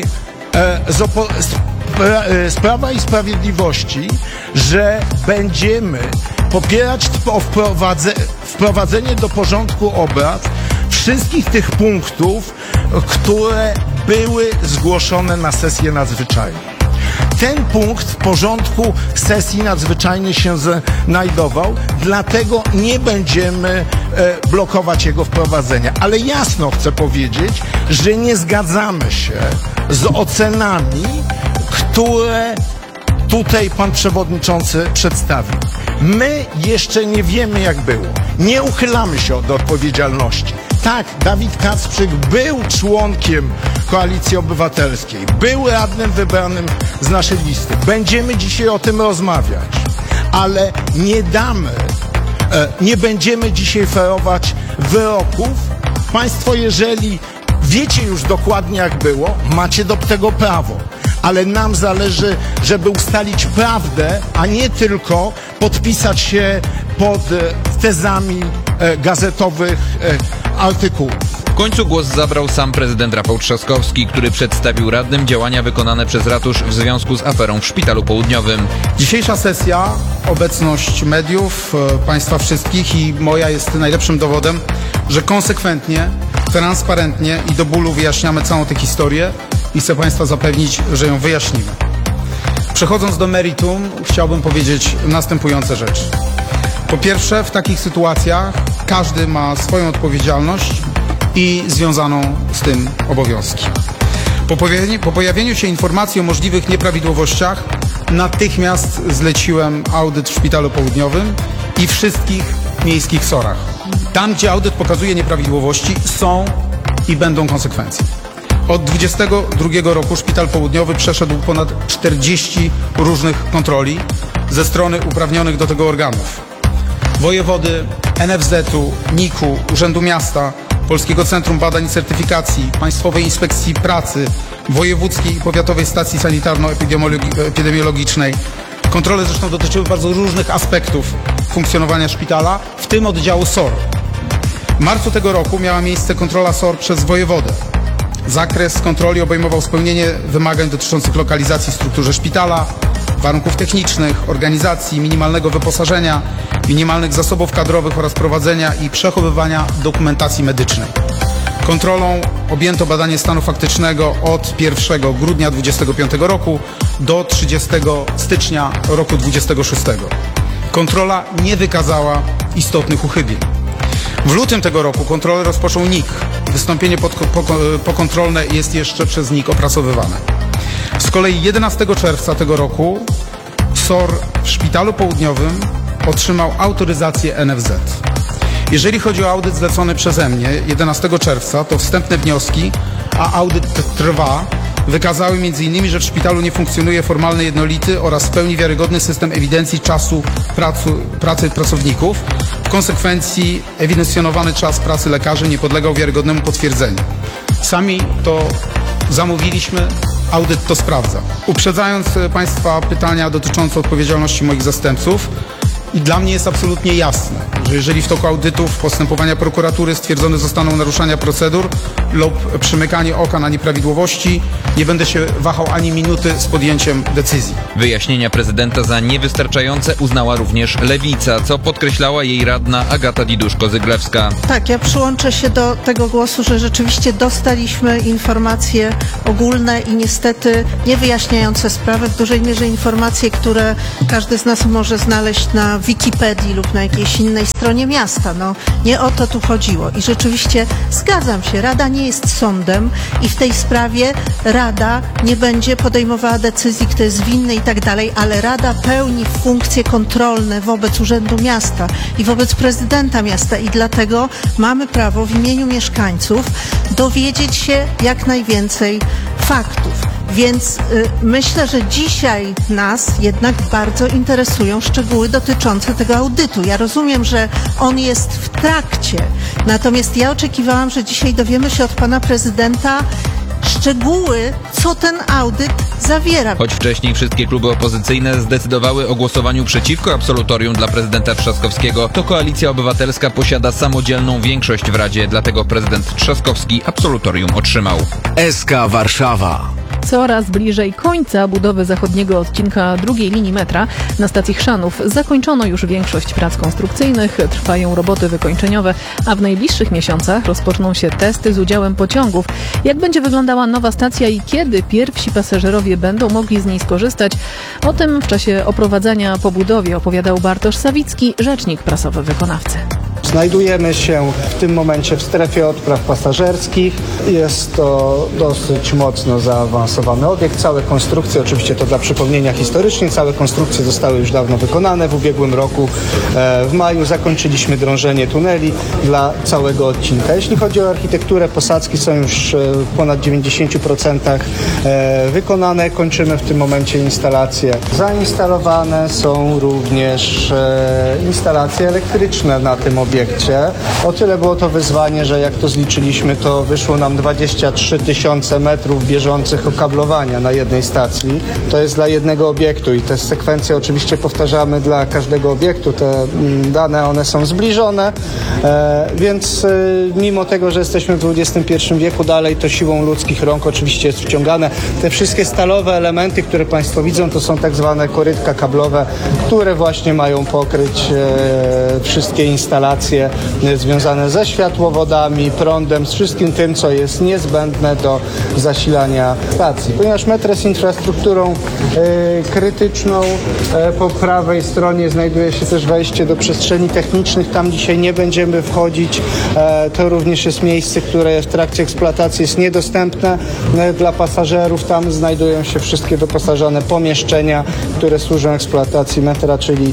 z Prawa i Sprawiedliwości, że będziemy popierać wprowadzenie do porządku obrad wszystkich tych punktów, które były zgłoszone na sesję nadzwyczajną. Ten punkt w porządku sesji nadzwyczajnej się znajdował, dlatego nie będziemy blokować jego wprowadzenia. Ale jasno chcę powiedzieć, że nie zgadzamy się z ocenami, które tutaj pan przewodniczący przedstawił. My jeszcze nie wiemy, jak było. Nie uchylamy się od odpowiedzialności. Tak, Dawid Kacprzyk był członkiem Koalicji Obywatelskiej, był radnym wybranym z naszej listy. Będziemy dzisiaj o tym rozmawiać, ale nie będziemy dzisiaj ferować wyroków. Państwo, jeżeli wiecie już dokładnie, jak było, macie do tego prawo. Ale nam zależy, żeby ustalić prawdę, a nie tylko podpisać się pod tezami gazetowych artykułów. W końcu głos zabrał sam prezydent Rafał Trzaskowski, który przedstawił radnym działania wykonane przez ratusz w związku z aferą w Szpitalu Południowym. Dzisiejsza sesja, obecność mediów, państwa wszystkich i moja jest najlepszym dowodem, że konsekwentnie, transparentnie i do bólu wyjaśniamy całą tę historię i chcę państwa zapewnić, że ją wyjaśnimy. Przechodząc do meritum, chciałbym powiedzieć następujące rzeczy. Po pierwsze, w takich sytuacjach każdy ma swoją odpowiedzialność i związaną z tym obowiązki. Po pojawieniu się informacji o możliwych nieprawidłowościach natychmiast zleciłem audyt w Szpitalu Południowym i wszystkich miejskich SOR-ach. Tam, gdzie audyt pokazuje nieprawidłowości, są i będą konsekwencje. Od 2022 roku Szpital Południowy przeszedł ponad 40 różnych kontroli ze strony uprawnionych do tego organów. Wojewody, NFZ-u, NIK-u, Urzędu Miasta, Polskiego Centrum Badań i Certyfikacji, Państwowej Inspekcji Pracy, Wojewódzkiej i Powiatowej Stacji Sanitarno-Epidemiologicznej. Kontrole zresztą dotyczyły bardzo różnych aspektów funkcjonowania szpitala, w tym oddziału SOR. W marcu tego roku miała miejsce kontrola SOR przez wojewodę. Zakres kontroli obejmował spełnienie wymagań dotyczących lokalizacji w strukturze szpitala, warunków technicznych, organizacji, minimalnego wyposażenia, minimalnych zasobów kadrowych oraz prowadzenia i przechowywania dokumentacji medycznej. Kontrolą objęto badanie stanu faktycznego od 1 grudnia 2025 roku do 30 stycznia roku 2026. Kontrola nie wykazała istotnych uchybień. W lutym tego roku kontrolę rozpoczął NIK. Wystąpienie pokontrolne jest jeszcze przez NIK opracowywane. Z kolei 11 czerwca tego roku SOR w Szpitalu Południowym otrzymał autoryzację NFZ. Jeżeli chodzi o audyt zlecony przeze mnie 11 czerwca, to wstępne wnioski, a audyt trwa, wykazały m.in., że w szpitalu nie funkcjonuje formalny, jednolity oraz w pełni wiarygodny system ewidencji czasu pracy pracowników. W konsekwencji ewidencjonowany czas pracy lekarzy nie podlegał wiarygodnemu potwierdzeniu. Sami to zamówiliśmy, audyt to sprawdza. Uprzedzając Państwa pytania dotyczące odpowiedzialności moich zastępców, i dla mnie jest absolutnie jasne, że jeżeli w toku audytów postępowania prokuratury stwierdzone zostaną naruszenia procedur lub przymykanie oka na nieprawidłowości, nie będę się wahał ani minuty z podjęciem decyzji. Wyjaśnienia prezydenta za niewystarczające uznała również Lewica, co podkreślała jej radna Agata Diduszko-Zyglewska. Tak, ja przyłączę się do tego głosu, że rzeczywiście dostaliśmy informacje ogólne i niestety niewyjaśniające sprawy, w dużej mierze informacje, które każdy z nas może znaleźć na Wikipedii lub na jakiejś innej stronie miasta. No, nie o to tu chodziło. I rzeczywiście zgadzam się, Rada nie jest sądem i w tej sprawie Rada nie będzie podejmowała decyzji, kto jest winny i tak dalej, ale Rada pełni funkcje kontrolne wobec Urzędu Miasta i wobec prezydenta miasta i dlatego mamy prawo w imieniu mieszkańców dowiedzieć się jak najwięcej faktów. Więc myślę, że dzisiaj nas jednak bardzo interesują szczegóły dotyczące tego audytu. Ja rozumiem, że on jest w trakcie, natomiast ja oczekiwałam, że dzisiaj dowiemy się od pana prezydenta szczegóły, co ten audyt zawiera. Choć wcześniej wszystkie kluby opozycyjne zdecydowały o głosowaniu przeciwko absolutorium dla prezydenta Trzaskowskiego, to Koalicja Obywatelska posiada samodzielną większość w Radzie, dlatego prezydent Trzaskowski absolutorium otrzymał. SK Warszawa. Coraz bliżej końca budowy zachodniego odcinka drugiej linii metra na stacji Chrzanów zakończono już większość prac konstrukcyjnych, trwają roboty wykończeniowe, a w najbliższych miesiącach rozpoczną się testy z udziałem pociągów. Jak będzie wyglądała nowa stacja i kiedy pierwsi pasażerowie będą mogli z niej skorzystać? O tym w czasie oprowadzania po budowie opowiadał Bartosz Sawicki, rzecznik prasowy wykonawcy. Znajdujemy się w tym momencie w strefie odpraw pasażerskich. Jest to dosyć mocno zaawansowany obiekt. Całe konstrukcje, oczywiście to dla przypomnienia historycznie, całe konstrukcje zostały już dawno wykonane. W ubiegłym roku w maju zakończyliśmy drążenie tuneli dla całego odcinka. Jeśli chodzi o architekturę, posadzki są już w ponad 90% wykonane. Kończymy w tym momencie instalacje. Zainstalowane są również instalacje elektryczne na tym obiekcie. O tyle było to wyzwanie, że jak to zliczyliśmy, to wyszło nam 23 000 metrów bieżących okablowania na jednej stacji. To jest dla jednego obiektu i te sekwencje oczywiście powtarzamy dla każdego obiektu. Te dane, one są zbliżone, więc mimo tego, że jesteśmy w XXI wieku, dalej to siłą ludzkich rąk oczywiście jest wciągane. Te wszystkie stalowe elementy, które Państwo widzą, to są tak zwane korytka kablowe, które właśnie mają pokryć wszystkie instalacje związane ze światłowodami, prądem, z wszystkim tym, co jest niezbędne do zasilania stacji. Ponieważ metro jest infrastrukturą krytyczną, po prawej stronie znajduje się też wejście do przestrzeni technicznych. Tam dzisiaj nie będziemy wchodzić. To również jest miejsce, które w trakcie eksploatacji jest niedostępne dla pasażerów. Tam znajdują się wszystkie doposażone pomieszczenia, które służą eksploatacji metra, czyli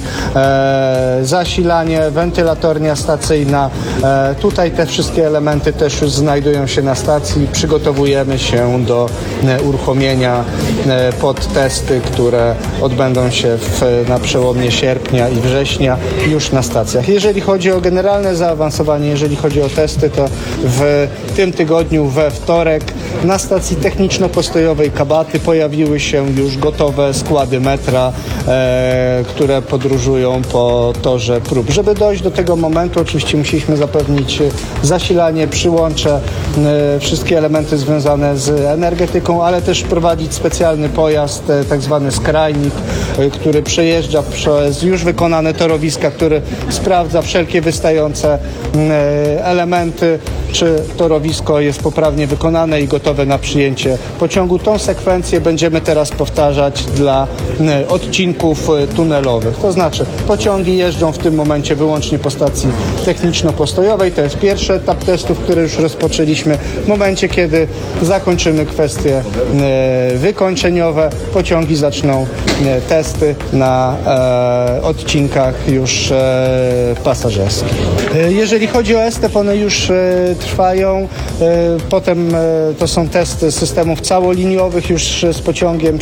zasilanie, wentylatornia stacyjna. Tutaj te wszystkie elementy też już znajdują się na stacji. Przygotowujemy się do uruchomienia pod testy, które odbędą się na przełomie sierpnia i września już na stacjach. Jeżeli chodzi o generalne zaawansowanie, jeżeli chodzi o testy, to w tym tygodniu we wtorek na stacji techniczno-postojowej Kabaty pojawiły się już gotowe składy metra, które podróżują po torze prób. Żeby dojść do tego momentu, oczywiście musieliśmy zapewnić zasilanie, przyłącze, wszystkie elementy związane z energetyką, ale też prowadzić specjalny pojazd, tak zwany skrajnik, który przejeżdża przez już wykonane torowiska, który sprawdza wszelkie wystające elementy, czy torowisko jest poprawnie wykonane i gotowe na przyjęcie pociągu. Tą sekwencję będziemy teraz powtarzać dla odcinków tunelowych. To znaczy pociągi jeżdżą w tym momencie wyłącznie po stacji techniczno-postojowej. To jest pierwszy etap testów, który już rozpoczęliśmy. W momencie, kiedy zakończymy kwestie wykończeniowe, pociągi zaczną testy na odcinkach już pasażerskich. Jeżeli chodzi o ESTEP, one już trwają. Potem to są testy systemów całoliniowych już z pociągiem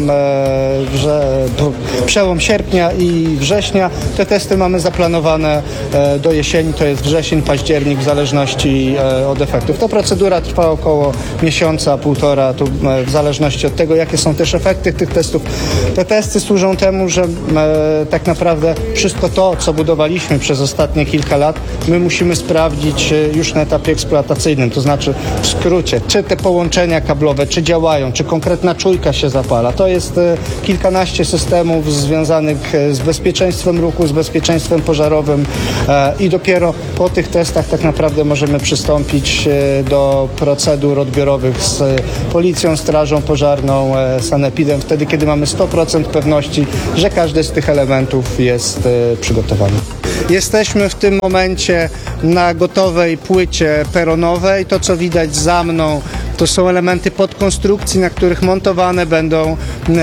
przełom sierpnia i września. Te testy mamy zaplanowane do jesieni, to jest wrzesień, październik, w zależności od efektów. Ta procedura trwa około miesiąca, półtora, tu w zależności od tego, jakie są też efekty tych testów. Te testy służą temu, że tak naprawdę wszystko to, co budowaliśmy przez ostatnie kilka lat, my musimy sprawdzić już na etapie eksploatacyjnym, to znaczy w skrócie, czy te połączenia kablowe, czy działają, czy konkretna czujka się zapala. To jest kilkanaście systemów związanych z bezpieczeństwem ruchu, z bezpieczeństwem pożarowym i dopiero po tych testach tak naprawdę możemy przystąpić do procedur odbiorowych z policją, strażą pożarną, sanepidem, wtedy kiedy mamy 100% pewności, że każdy z tych elementów jest przygotowany. Jesteśmy w tym momencie na gotowej płycie peronowej. To, co widać za mną, to są elementy podkonstrukcji, na których montowane będą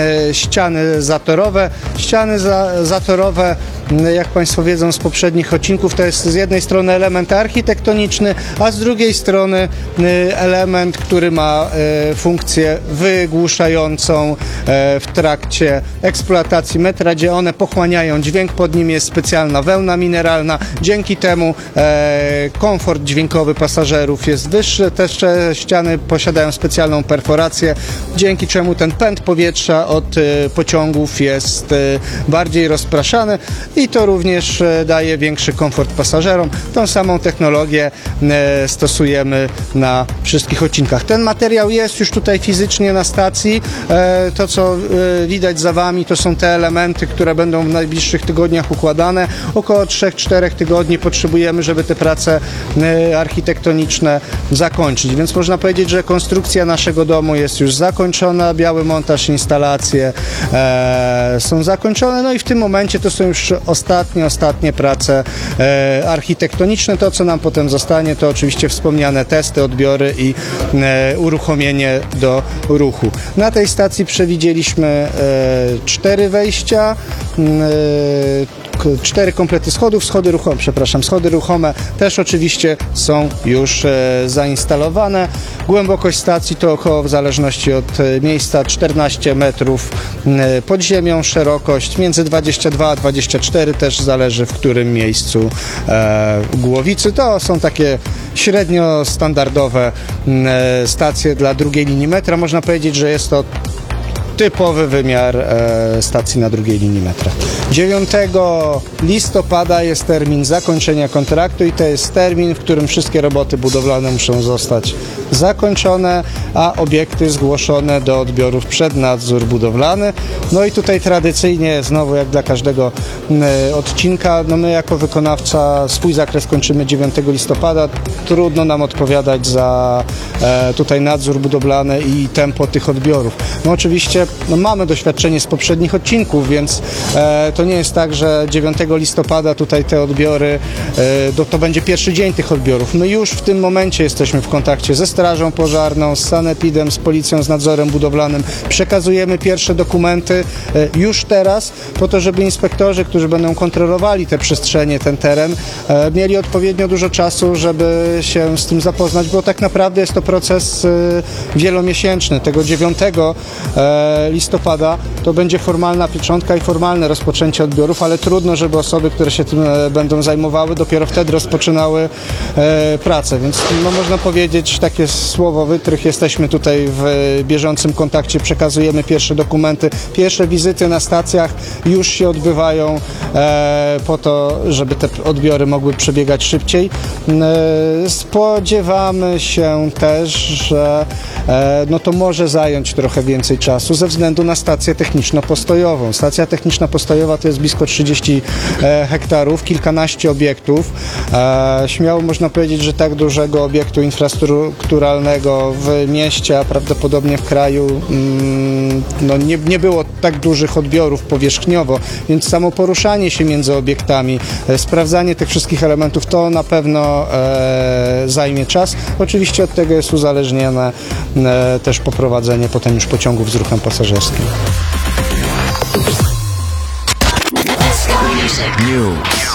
ściany zatorowe. Ściany zatorowe, jak Państwo wiedzą z poprzednich odcinków, to jest z jednej strony element architektoniczny, a z drugiej strony element, który ma funkcję wygłuszającą w trakcie eksploatacji metra, gdzie one pochłaniają dźwięk. Pod nim jest specjalna wełna mineralna. Dzięki temu komfort dźwiękowy pasażerów jest wyższy. Te ściany posiadają specjalną perforację, dzięki czemu ten pęd powietrza od pociągów jest bardziej rozpraszany i to również daje większy komfort pasażerom. Tą samą technologię stosujemy na wszystkich odcinkach. Ten materiał jest już tutaj fizycznie na stacji. To, co widać za Wami, to są te elementy, które będą w najbliższych tygodniach układane. Około 3-4 tygodni potrzebujemy, żeby te prace architektoniczne zakończyć. Więc można powiedzieć, że konstrukcja naszego domu jest już zakończona, biały montaż, instalacje są zakończone, no i w tym momencie to są już ostatnie prace architektoniczne. To, co nam potem zostanie, to oczywiście wspomniane testy, odbiory i uruchomienie do ruchu. Na tej stacji przewidzieliśmy 4 wejścia, 4 komplety schodów, schody ruchome też oczywiście są już zainstalowane. Głębokość stacji to około, w zależności od miejsca, 14 metrów pod ziemią, szerokość między 22 a 24, też zależy w którym miejscu głowicy. To są takie średnio standardowe stacje dla drugiej linii metra. Można powiedzieć, że jest to typowy wymiar stacji na drugiej linii metra. 9 listopada jest termin zakończenia kontraktu i to jest termin, w którym wszystkie roboty budowlane muszą zostać zakończone, a obiekty zgłoszone do odbiorów przed nadzór budowlany. No i tutaj tradycyjnie, znowu jak dla każdego odcinka, no my jako wykonawca swój zakres kończymy 9 listopada. Trudno nam odpowiadać za tutaj nadzór budowlany i tempo tych odbiorów. No oczywiście mamy doświadczenie z poprzednich odcinków, więc to nie jest tak, że 9 listopada tutaj te odbiory, to będzie pierwszy dzień tych odbiorów. My już w tym momencie jesteśmy w kontakcie ze strażą pożarną, z sanepidem, z policją, z nadzorem budowlanym. Przekazujemy pierwsze dokumenty już teraz, po to, żeby inspektorzy, którzy będą kontrolowali te przestrzenie, ten teren, mieli odpowiednio dużo czasu, żeby się z tym zapoznać, bo tak naprawdę jest to proces wielomiesięczny. Tego 9 listopada to będzie formalna pieczątka i formalne rozpoczęcie odbiorów, ale trudno, żeby osoby, które się tym będą zajmowały, dopiero wtedy rozpoczynały pracę. Więc no, można powiedzieć, takie słowo wytrych, jesteśmy tutaj w bieżącym kontakcie, przekazujemy pierwsze dokumenty, pierwsze wizyty na stacjach już się odbywają po to, żeby te odbiory mogły przebiegać szybciej. Spodziewamy się też, że no to może zająć trochę więcej czasu ze względu na stację techniczno-postojową. Stacja techniczno-postojowa to jest blisko 30 hektarów, kilkanaście obiektów. Śmiało można powiedzieć, że tak dużego obiektu infrastrukturalnego w mieście, a prawdopodobnie w kraju no nie było tak dużych odbiorów powierzchniowo, więc samo poruszanie się między obiektami, sprawdzanie tych wszystkich elementów, to na pewno zajmie czas. Oczywiście od tego jest uzależnione też poprowadzenie potem już pociągów z ruchem pasażerskim. News.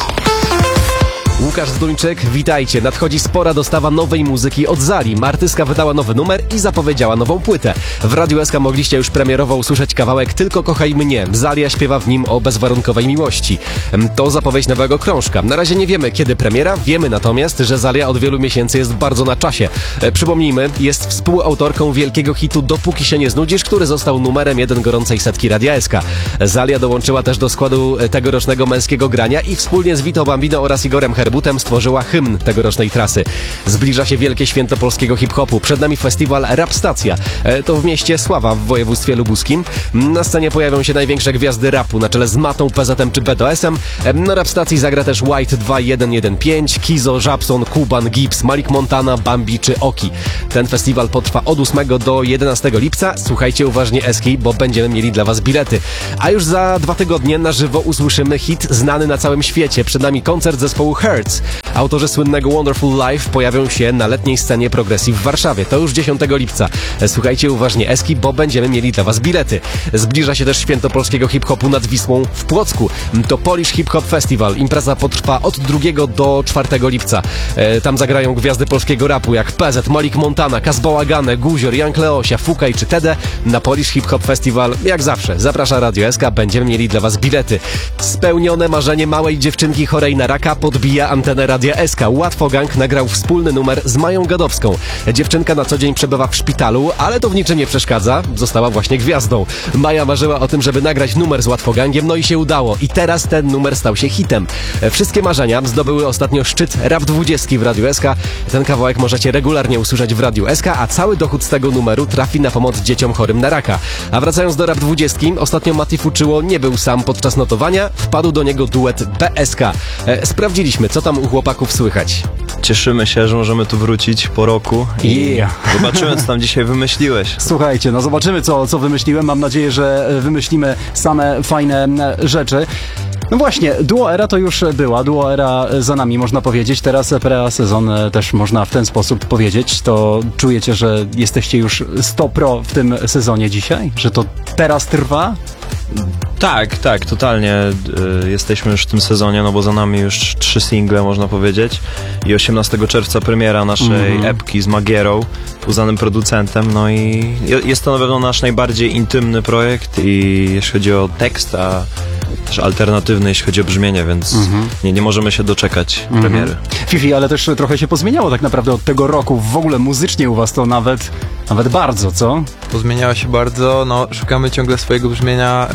Łukasz Zduńczyk, witajcie. Nadchodzi spora dostawa nowej muzyki od Zali. Artystka wydała nowy numer i zapowiedziała nową płytę. W Radiu SK mogliście już premierowo usłyszeć kawałek Tylko kochaj mnie. Zalia śpiewa w nim o bezwarunkowej miłości. To zapowiedź nowego krążka. Na razie nie wiemy, kiedy premiera. Wiemy natomiast, że Zalia od wielu miesięcy jest bardzo na czasie. Przypomnijmy, jest współautorką wielkiego hitu Dopóki się nie znudzisz, który został numerem 1 gorącej setki Radia SK. Zalia dołączyła też do składu tegorocznego męskiego grania i wspólnie z Vito Bambino oraz Igorem Herbutem stworzyła hymn tegorocznej trasy. Zbliża się wielkie święto polskiego hip-hopu. Przed nami festiwal Rap Stacja. To w mieście Sława w województwie lubuskim. Na scenie pojawią się największe gwiazdy rapu na czele z Matą, PZ-em czy BDS-em. Na Rap Stacji zagra też White 2115, Kizo, Żabson, Kuban, Gibbs, Malik Montana, Bambi czy Oki. Ten festiwal potrwa od 8 do 11 lipca. Słuchajcie uważnie Eski, bo będziemy mieli dla was bilety. A już za 2 tygodnie na żywo usłyszymy hit znany na całym świecie. Przed nami koncert zespołu Hertz. Autorzy słynnego Wonderful Life pojawią się na letniej scenie Progresji w Warszawie. To już 10 lipca. Słuchajcie uważnie Eski, bo będziemy mieli dla was bilety. Zbliża się też święto polskiego hip-hopu nad Wisłą w Płocku. To Polish Hip Hop Festival. Impreza potrwa od 2 do 4 lipca. Tam zagrają gwiazdy polskiego rapu jak PZ, Malik Montana, Kaz Bałagane, Guzior, Young Leosia, Fukaj czy Tede. Na Polish Hip Hop Festival, jak zawsze, zaprasza Radio SK. Będziemy mieli dla was bilety. Spełnione marzenie małej dziewczynki chorej na raka podbija antenę Radia SK. Łatwo Gang nagrał wspólny numer z Mają Gadowską. Dziewczynka na co dzień przebywa w szpitalu, ale to w niczym nie przeszkadza. Została właśnie gwiazdą. Maja marzyła o tym, żeby nagrać numer z Łatwo Gangiem, no i się udało. I teraz ten numer stał się hitem. Wszystkie marzenia zdobyły ostatnio szczyt Rap 20 w Radiu SK. Ten kawałek możecie regularnie usłyszeć w Radiu SK, a cały dochód z tego numeru trafi na pomoc dzieciom chorym na raka. A wracając do Rap 20, ostatnio Mati Fuczyło nie był sam podczas notowania. Wpadł do niego duet BSK. Sprawdziliśmy, co tam u chłopaków słychać. Cieszymy się, że możemy tu wrócić po roku i zobaczymy, co tam dzisiaj wymyśliłeś. Słuchajcie, no zobaczymy, co wymyśliłem. Mam nadzieję, że wymyślimy same fajne rzeczy. No właśnie, Duo Era to już była, Duo Era za nami, można powiedzieć. Teraz pre-sezon też można w ten sposób powiedzieć. To czujecie, że jesteście już 100 pro w tym sezonie dzisiaj? Że to teraz trwa? Tak, totalnie jesteśmy już w tym sezonie, no bo za nami już 3 single, można powiedzieć, i 18 czerwca premiera naszej epki z Magierą, uznanym producentem, no i jest to na pewno nasz najbardziej intymny projekt i jeśli chodzi o tekst, a też alternatywny, jeśli chodzi o brzmienie, więc nie możemy się doczekać premiery. Fifi, ale też trochę się pozmieniało tak naprawdę od tego roku, w ogóle muzycznie u was to nawet bardzo, co? Pozmieniało się bardzo, no szukamy ciągle swojego brzmienia,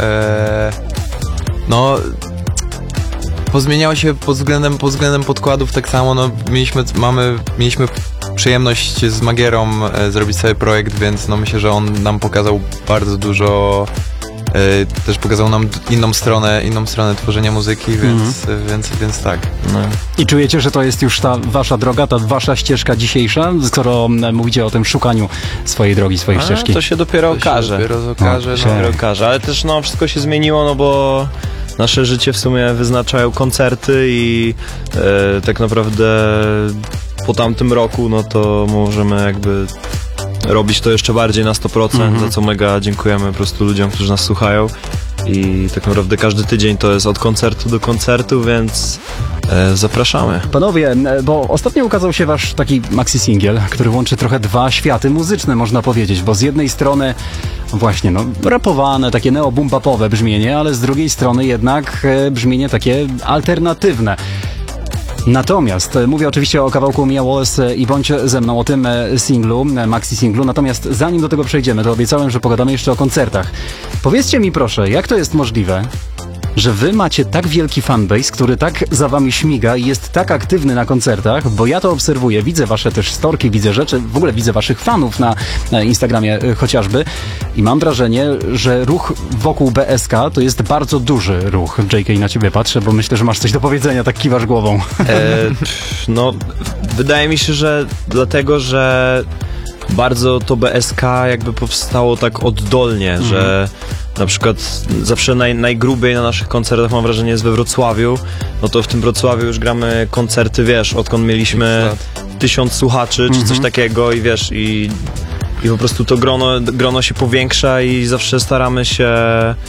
no pozmieniało się pod względem podkładów tak samo, no mieliśmy przyjemność z Magierą zrobić sobie projekt, więc no myślę, że on nam pokazał bardzo dużo, też pokazał nam inną stronę tworzenia muzyki, więc tak. No. I czujecie, że to jest już ta wasza droga, ta wasza ścieżka dzisiejsza, skoro mówicie o tym szukaniu swojej drogi, swojej ścieżki? To się dopiero okaże. Ale też no wszystko się zmieniło, no bo nasze życie w sumie wyznaczają koncerty i tak naprawdę po tamtym roku, no to możemy jakby robić to jeszcze bardziej na 100%, za co mega dziękujemy po prostu ludziom, którzy nas słuchają i tak naprawdę każdy tydzień to jest od koncertu do koncertu, więc zapraszamy. Panowie, bo ostatnio ukazał się wasz taki maxi-singiel, który łączy trochę 2 światy muzyczne, można powiedzieć, bo z jednej strony właśnie, no, rapowane, takie neo-boom-bapowe brzmienie, ale z drugiej strony jednak brzmienie takie alternatywne. Natomiast mówię oczywiście o kawałku Mia Wallace i Bądź ze mną, o tym singlu, maxi-singlu. Natomiast zanim do tego przejdziemy, to obiecałem, że pogadamy jeszcze o koncertach. Powiedzcie mi proszę, jak to jest możliwe, że wy macie tak wielki fanbase, który tak za wami śmiga i jest tak aktywny na koncertach, bo ja to obserwuję, widzę wasze też storki, widzę rzeczy, w ogóle widzę waszych fanów na Instagramie chociażby i mam wrażenie, że ruch wokół BSK to jest bardzo duży ruch. JK, na ciebie patrzę, bo myślę, że masz coś do powiedzenia, tak kiwasz głową. No, wydaje mi się, że dlatego, że bardzo to BSK jakby powstało tak oddolnie, że na przykład zawsze najgrubiej na naszych koncertach, mam wrażenie, jest we Wrocławiu. No to w tym Wrocławiu już gramy koncerty, wiesz, odkąd mieliśmy 1000 słuchaczy czy coś takiego i wiesz, i po prostu to grono się powiększa i zawsze staramy się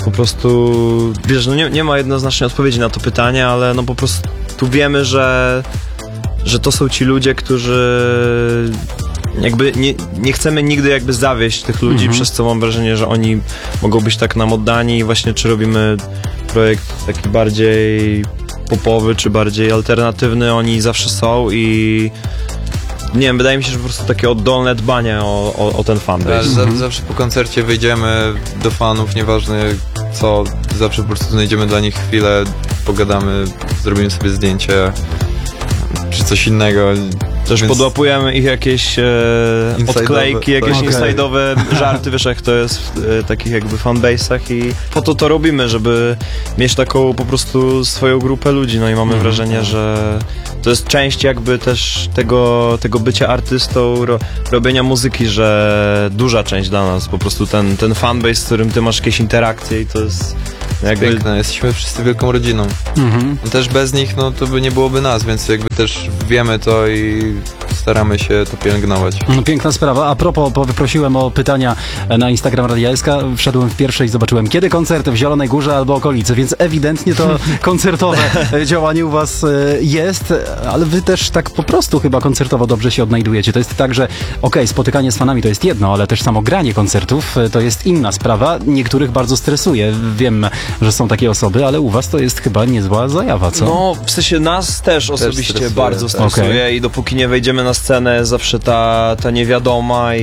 po prostu, wiesz, no nie ma jednoznacznej odpowiedzi na to pytanie, ale no po prostu wiemy, że to są ci ludzie, którzy jakby nie chcemy nigdy jakby zawieść tych ludzi, przez co mam wrażenie, że oni mogą być tak nam oddani i właśnie czy robimy projekt taki bardziej popowy, czy bardziej alternatywny, oni zawsze są i nie wiem, wydaje mi się, że po prostu takie oddolne dbanie o ten fanbase. Zawsze po koncercie wyjdziemy do fanów, nieważne co, zawsze po prostu znajdziemy dla nich chwilę, pogadamy, zrobimy sobie zdjęcie, czy coś innego. Też podłapujemy ich jakieś odklejki, jakieś inside'owe żarty, wiesz jak to jest w takich jakby fanbase'ach i po to robimy, żeby mieć taką po prostu swoją grupę ludzi, no i mamy wrażenie, że to jest część jakby też tego bycia artystą, robienia muzyki, że duża część dla nas, po prostu ten fanbase, z którym ty masz jakieś interakcje i to jest jakby... Piękne, jesteśmy wszyscy wielką rodziną. Też bez nich, no to by nie byłoby nas, więc jakby też wiemy to i staramy się to pielęgnować. Piękna sprawa. A propos, wyprosiłem o pytania na Instagram Radia SK. Wszedłem w pierwsze i zobaczyłem, kiedy koncert w Zielonej Górze albo okolicy, więc ewidentnie to koncertowe działanie u was jest, ale wy też tak po prostu chyba koncertowo dobrze się odnajdujecie. To jest tak, że spotykanie z fanami to jest jedno, ale też samo granie koncertów to jest inna sprawa. Niektórych bardzo stresuje. Wiem, że są takie osoby, ale u was to jest chyba niezła zajawa, co? No, w sensie nas też osobiście bardzo stresuje i dopóki nie wejdziemy na scenę, zawsze ta niewiadoma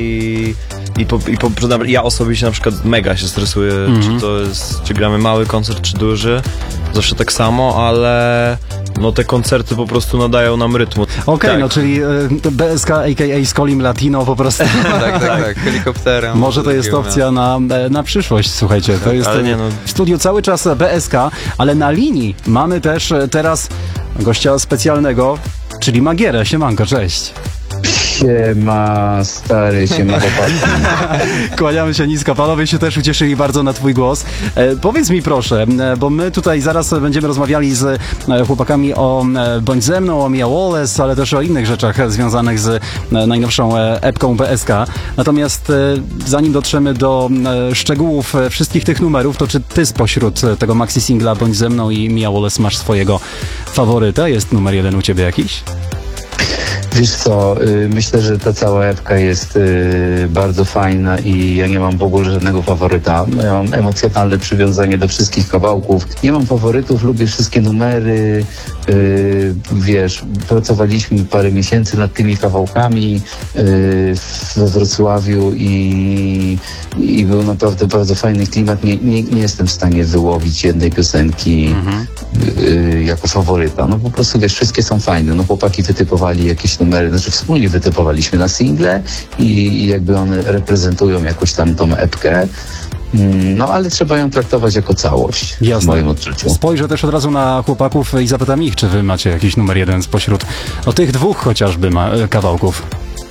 ja osobiście na przykład mega się stresuję, czy gramy mały koncert, czy duży, zawsze tak samo, ale no te koncerty po prostu nadają nam rytmu. No czyli BSK a.k.a. Skolim Latino po prostu. tak, helikopterem. Może to jest opcja na przyszłość, słuchajcie. To jest w studiu cały czas BSK, ale na linii mamy też teraz gościa specjalnego, czyli Magierę. Siemanko, cześć. Siema, stary, siema chłopaki. Kłaniamy się nisko, panowie się też ucieszyli bardzo na twój głos. Powiedz mi proszę, bo my tutaj zaraz będziemy rozmawiali z chłopakami o Bądź ze mną, o Mia Wallace, ale też o innych rzeczach związanych z najnowszą epką BSK. Natomiast zanim dotrzemy do szczegółów wszystkich tych numerów, to czy ty spośród tego maxi singla Bądź ze mną i Mia Wallace masz swojego faworyta? Jest numer 1 u ciebie jakiś? Wiesz co, myślę, że ta cała epka jest bardzo fajna i ja nie mam w ogóle żadnego faworyta. Ja mam emocjonalne przywiązanie do wszystkich kawałków. Nie mam faworytów, lubię wszystkie numery. Wiesz, pracowaliśmy parę miesięcy nad tymi kawałkami we Wrocławiu i był naprawdę bardzo fajny klimat. Nie jestem w stanie wyłowić jednej piosenki jako faworyta. No po prostu, wiesz, wszystkie są fajne. No chłopaki wytypowali jakieś numery, znaczy wspólnie wytypowaliśmy na single i jakby one reprezentują jakoś tam tą epkę. No, ale trzeba ją traktować jako całość, w moim odczuciu. Spojrzę też od razu na chłopaków i zapytam ich, czy wy macie jakiś numer 1 spośród tych dwóch chociażby kawałków.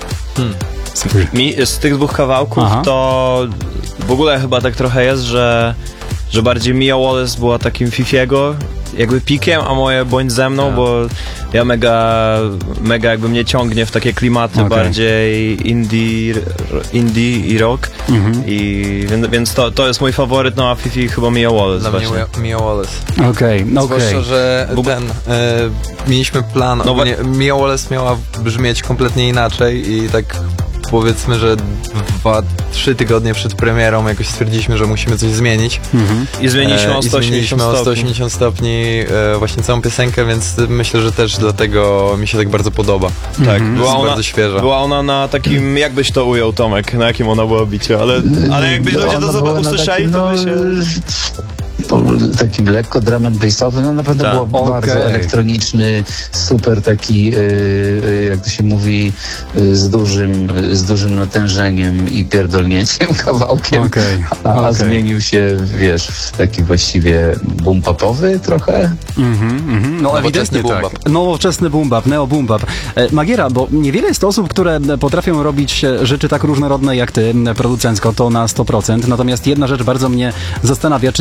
Z tych dwóch kawałków to w ogóle chyba tak trochę jest, że bardziej Mia Wallace była takim Fifiego jakby pikiem, a moje Bądź ze mną, bo ja mega jakby mnie ciągnie w takie klimaty bardziej indie i rock więc to jest mój faworyt, no a Fifi chyba Mia Wallace. Dla mnie Mia Wallace. Zwłaszcza, że mieliśmy plan, Mia Wallace miała brzmieć kompletnie inaczej i tak powiedzmy, że 2-3 tygodnie przed premierą jakoś stwierdziliśmy, że musimy coś zmienić. I zmieniliśmy o 180 stopni właśnie całą piosenkę, więc myślę, że też dlatego mi się tak bardzo podoba. Tak, bardzo świeża. Była ona na takim, jakbyś to ujął, Tomek, na jakim ona była bicie, ale jakbyś ludzie to usłyszeli, to by się... Takim lekko drum and bassowy, no naprawdę było bardzo elektroniczny, super taki, jak to się mówi, z dużym natężeniem i pierdolnięciem kawałkiem, a zmienił się, wiesz, w taki właściwie boom popowy trochę. No ewidentnie tak. Nowoczesny boom bap, neo boom bap. Magiera, bo niewiele jest osób, które potrafią robić rzeczy tak różnorodne jak ty, producencko, to na 100%, natomiast jedna rzecz bardzo mnie zastanawia, czy te gitary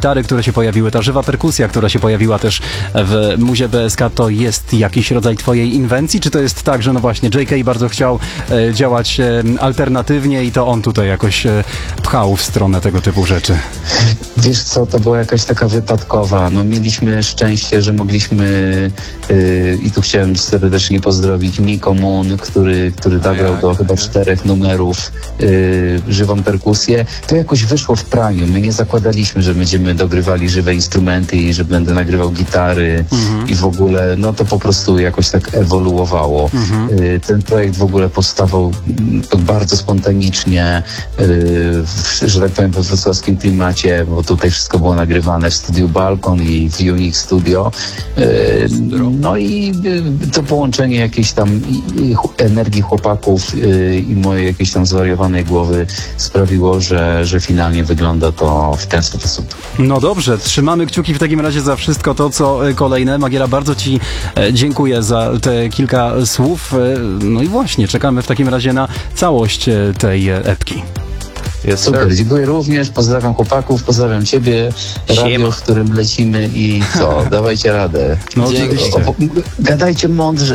gitary, które się pojawiły, ta żywa perkusja, która się pojawiła też w muzie BSK, to jest jakiś rodzaj twojej inwencji, czy to jest tak, że no właśnie JK bardzo chciał działać alternatywnie i to on tutaj jakoś pchał w stronę tego typu rzeczy? Wiesz co, to była jakaś taka wypadkowa. No mieliśmy szczęście, że mogliśmy i tu chciałem serdecznie pozdrowić Miko Moon, który nagrał do chyba 4 numerów żywą perkusję. To jakoś wyszło w praniu. My nie zakładaliśmy, że będziemy dogrywali żywe instrumenty i że będę nagrywał gitary i w ogóle, no to po prostu jakoś tak ewoluowało. Ten projekt w ogóle powstawał bardzo spontanicznie, że tak powiem, we wrocławskim klimacie, bo tutaj wszystko było nagrywane w studiu Balkon i w Unique Studio. No i to połączenie jakiejś tam energii chłopaków i mojej jakiejś tam zwariowanej głowy sprawiło, że finalnie wygląda to w ten sposób. No dobrze, trzymamy kciuki w takim razie za wszystko to, co kolejne. Magiera, bardzo Ci dziękuję za te kilka słów. No i właśnie, czekamy w takim razie na całość tej epki. Yes, super, dziękuję również, pozdrawiam chłopaków, pozdrawiam Ciebie, radio, w którym lecimy i co, dawajcie radę. No oczywiście. Gadajcie mądrze.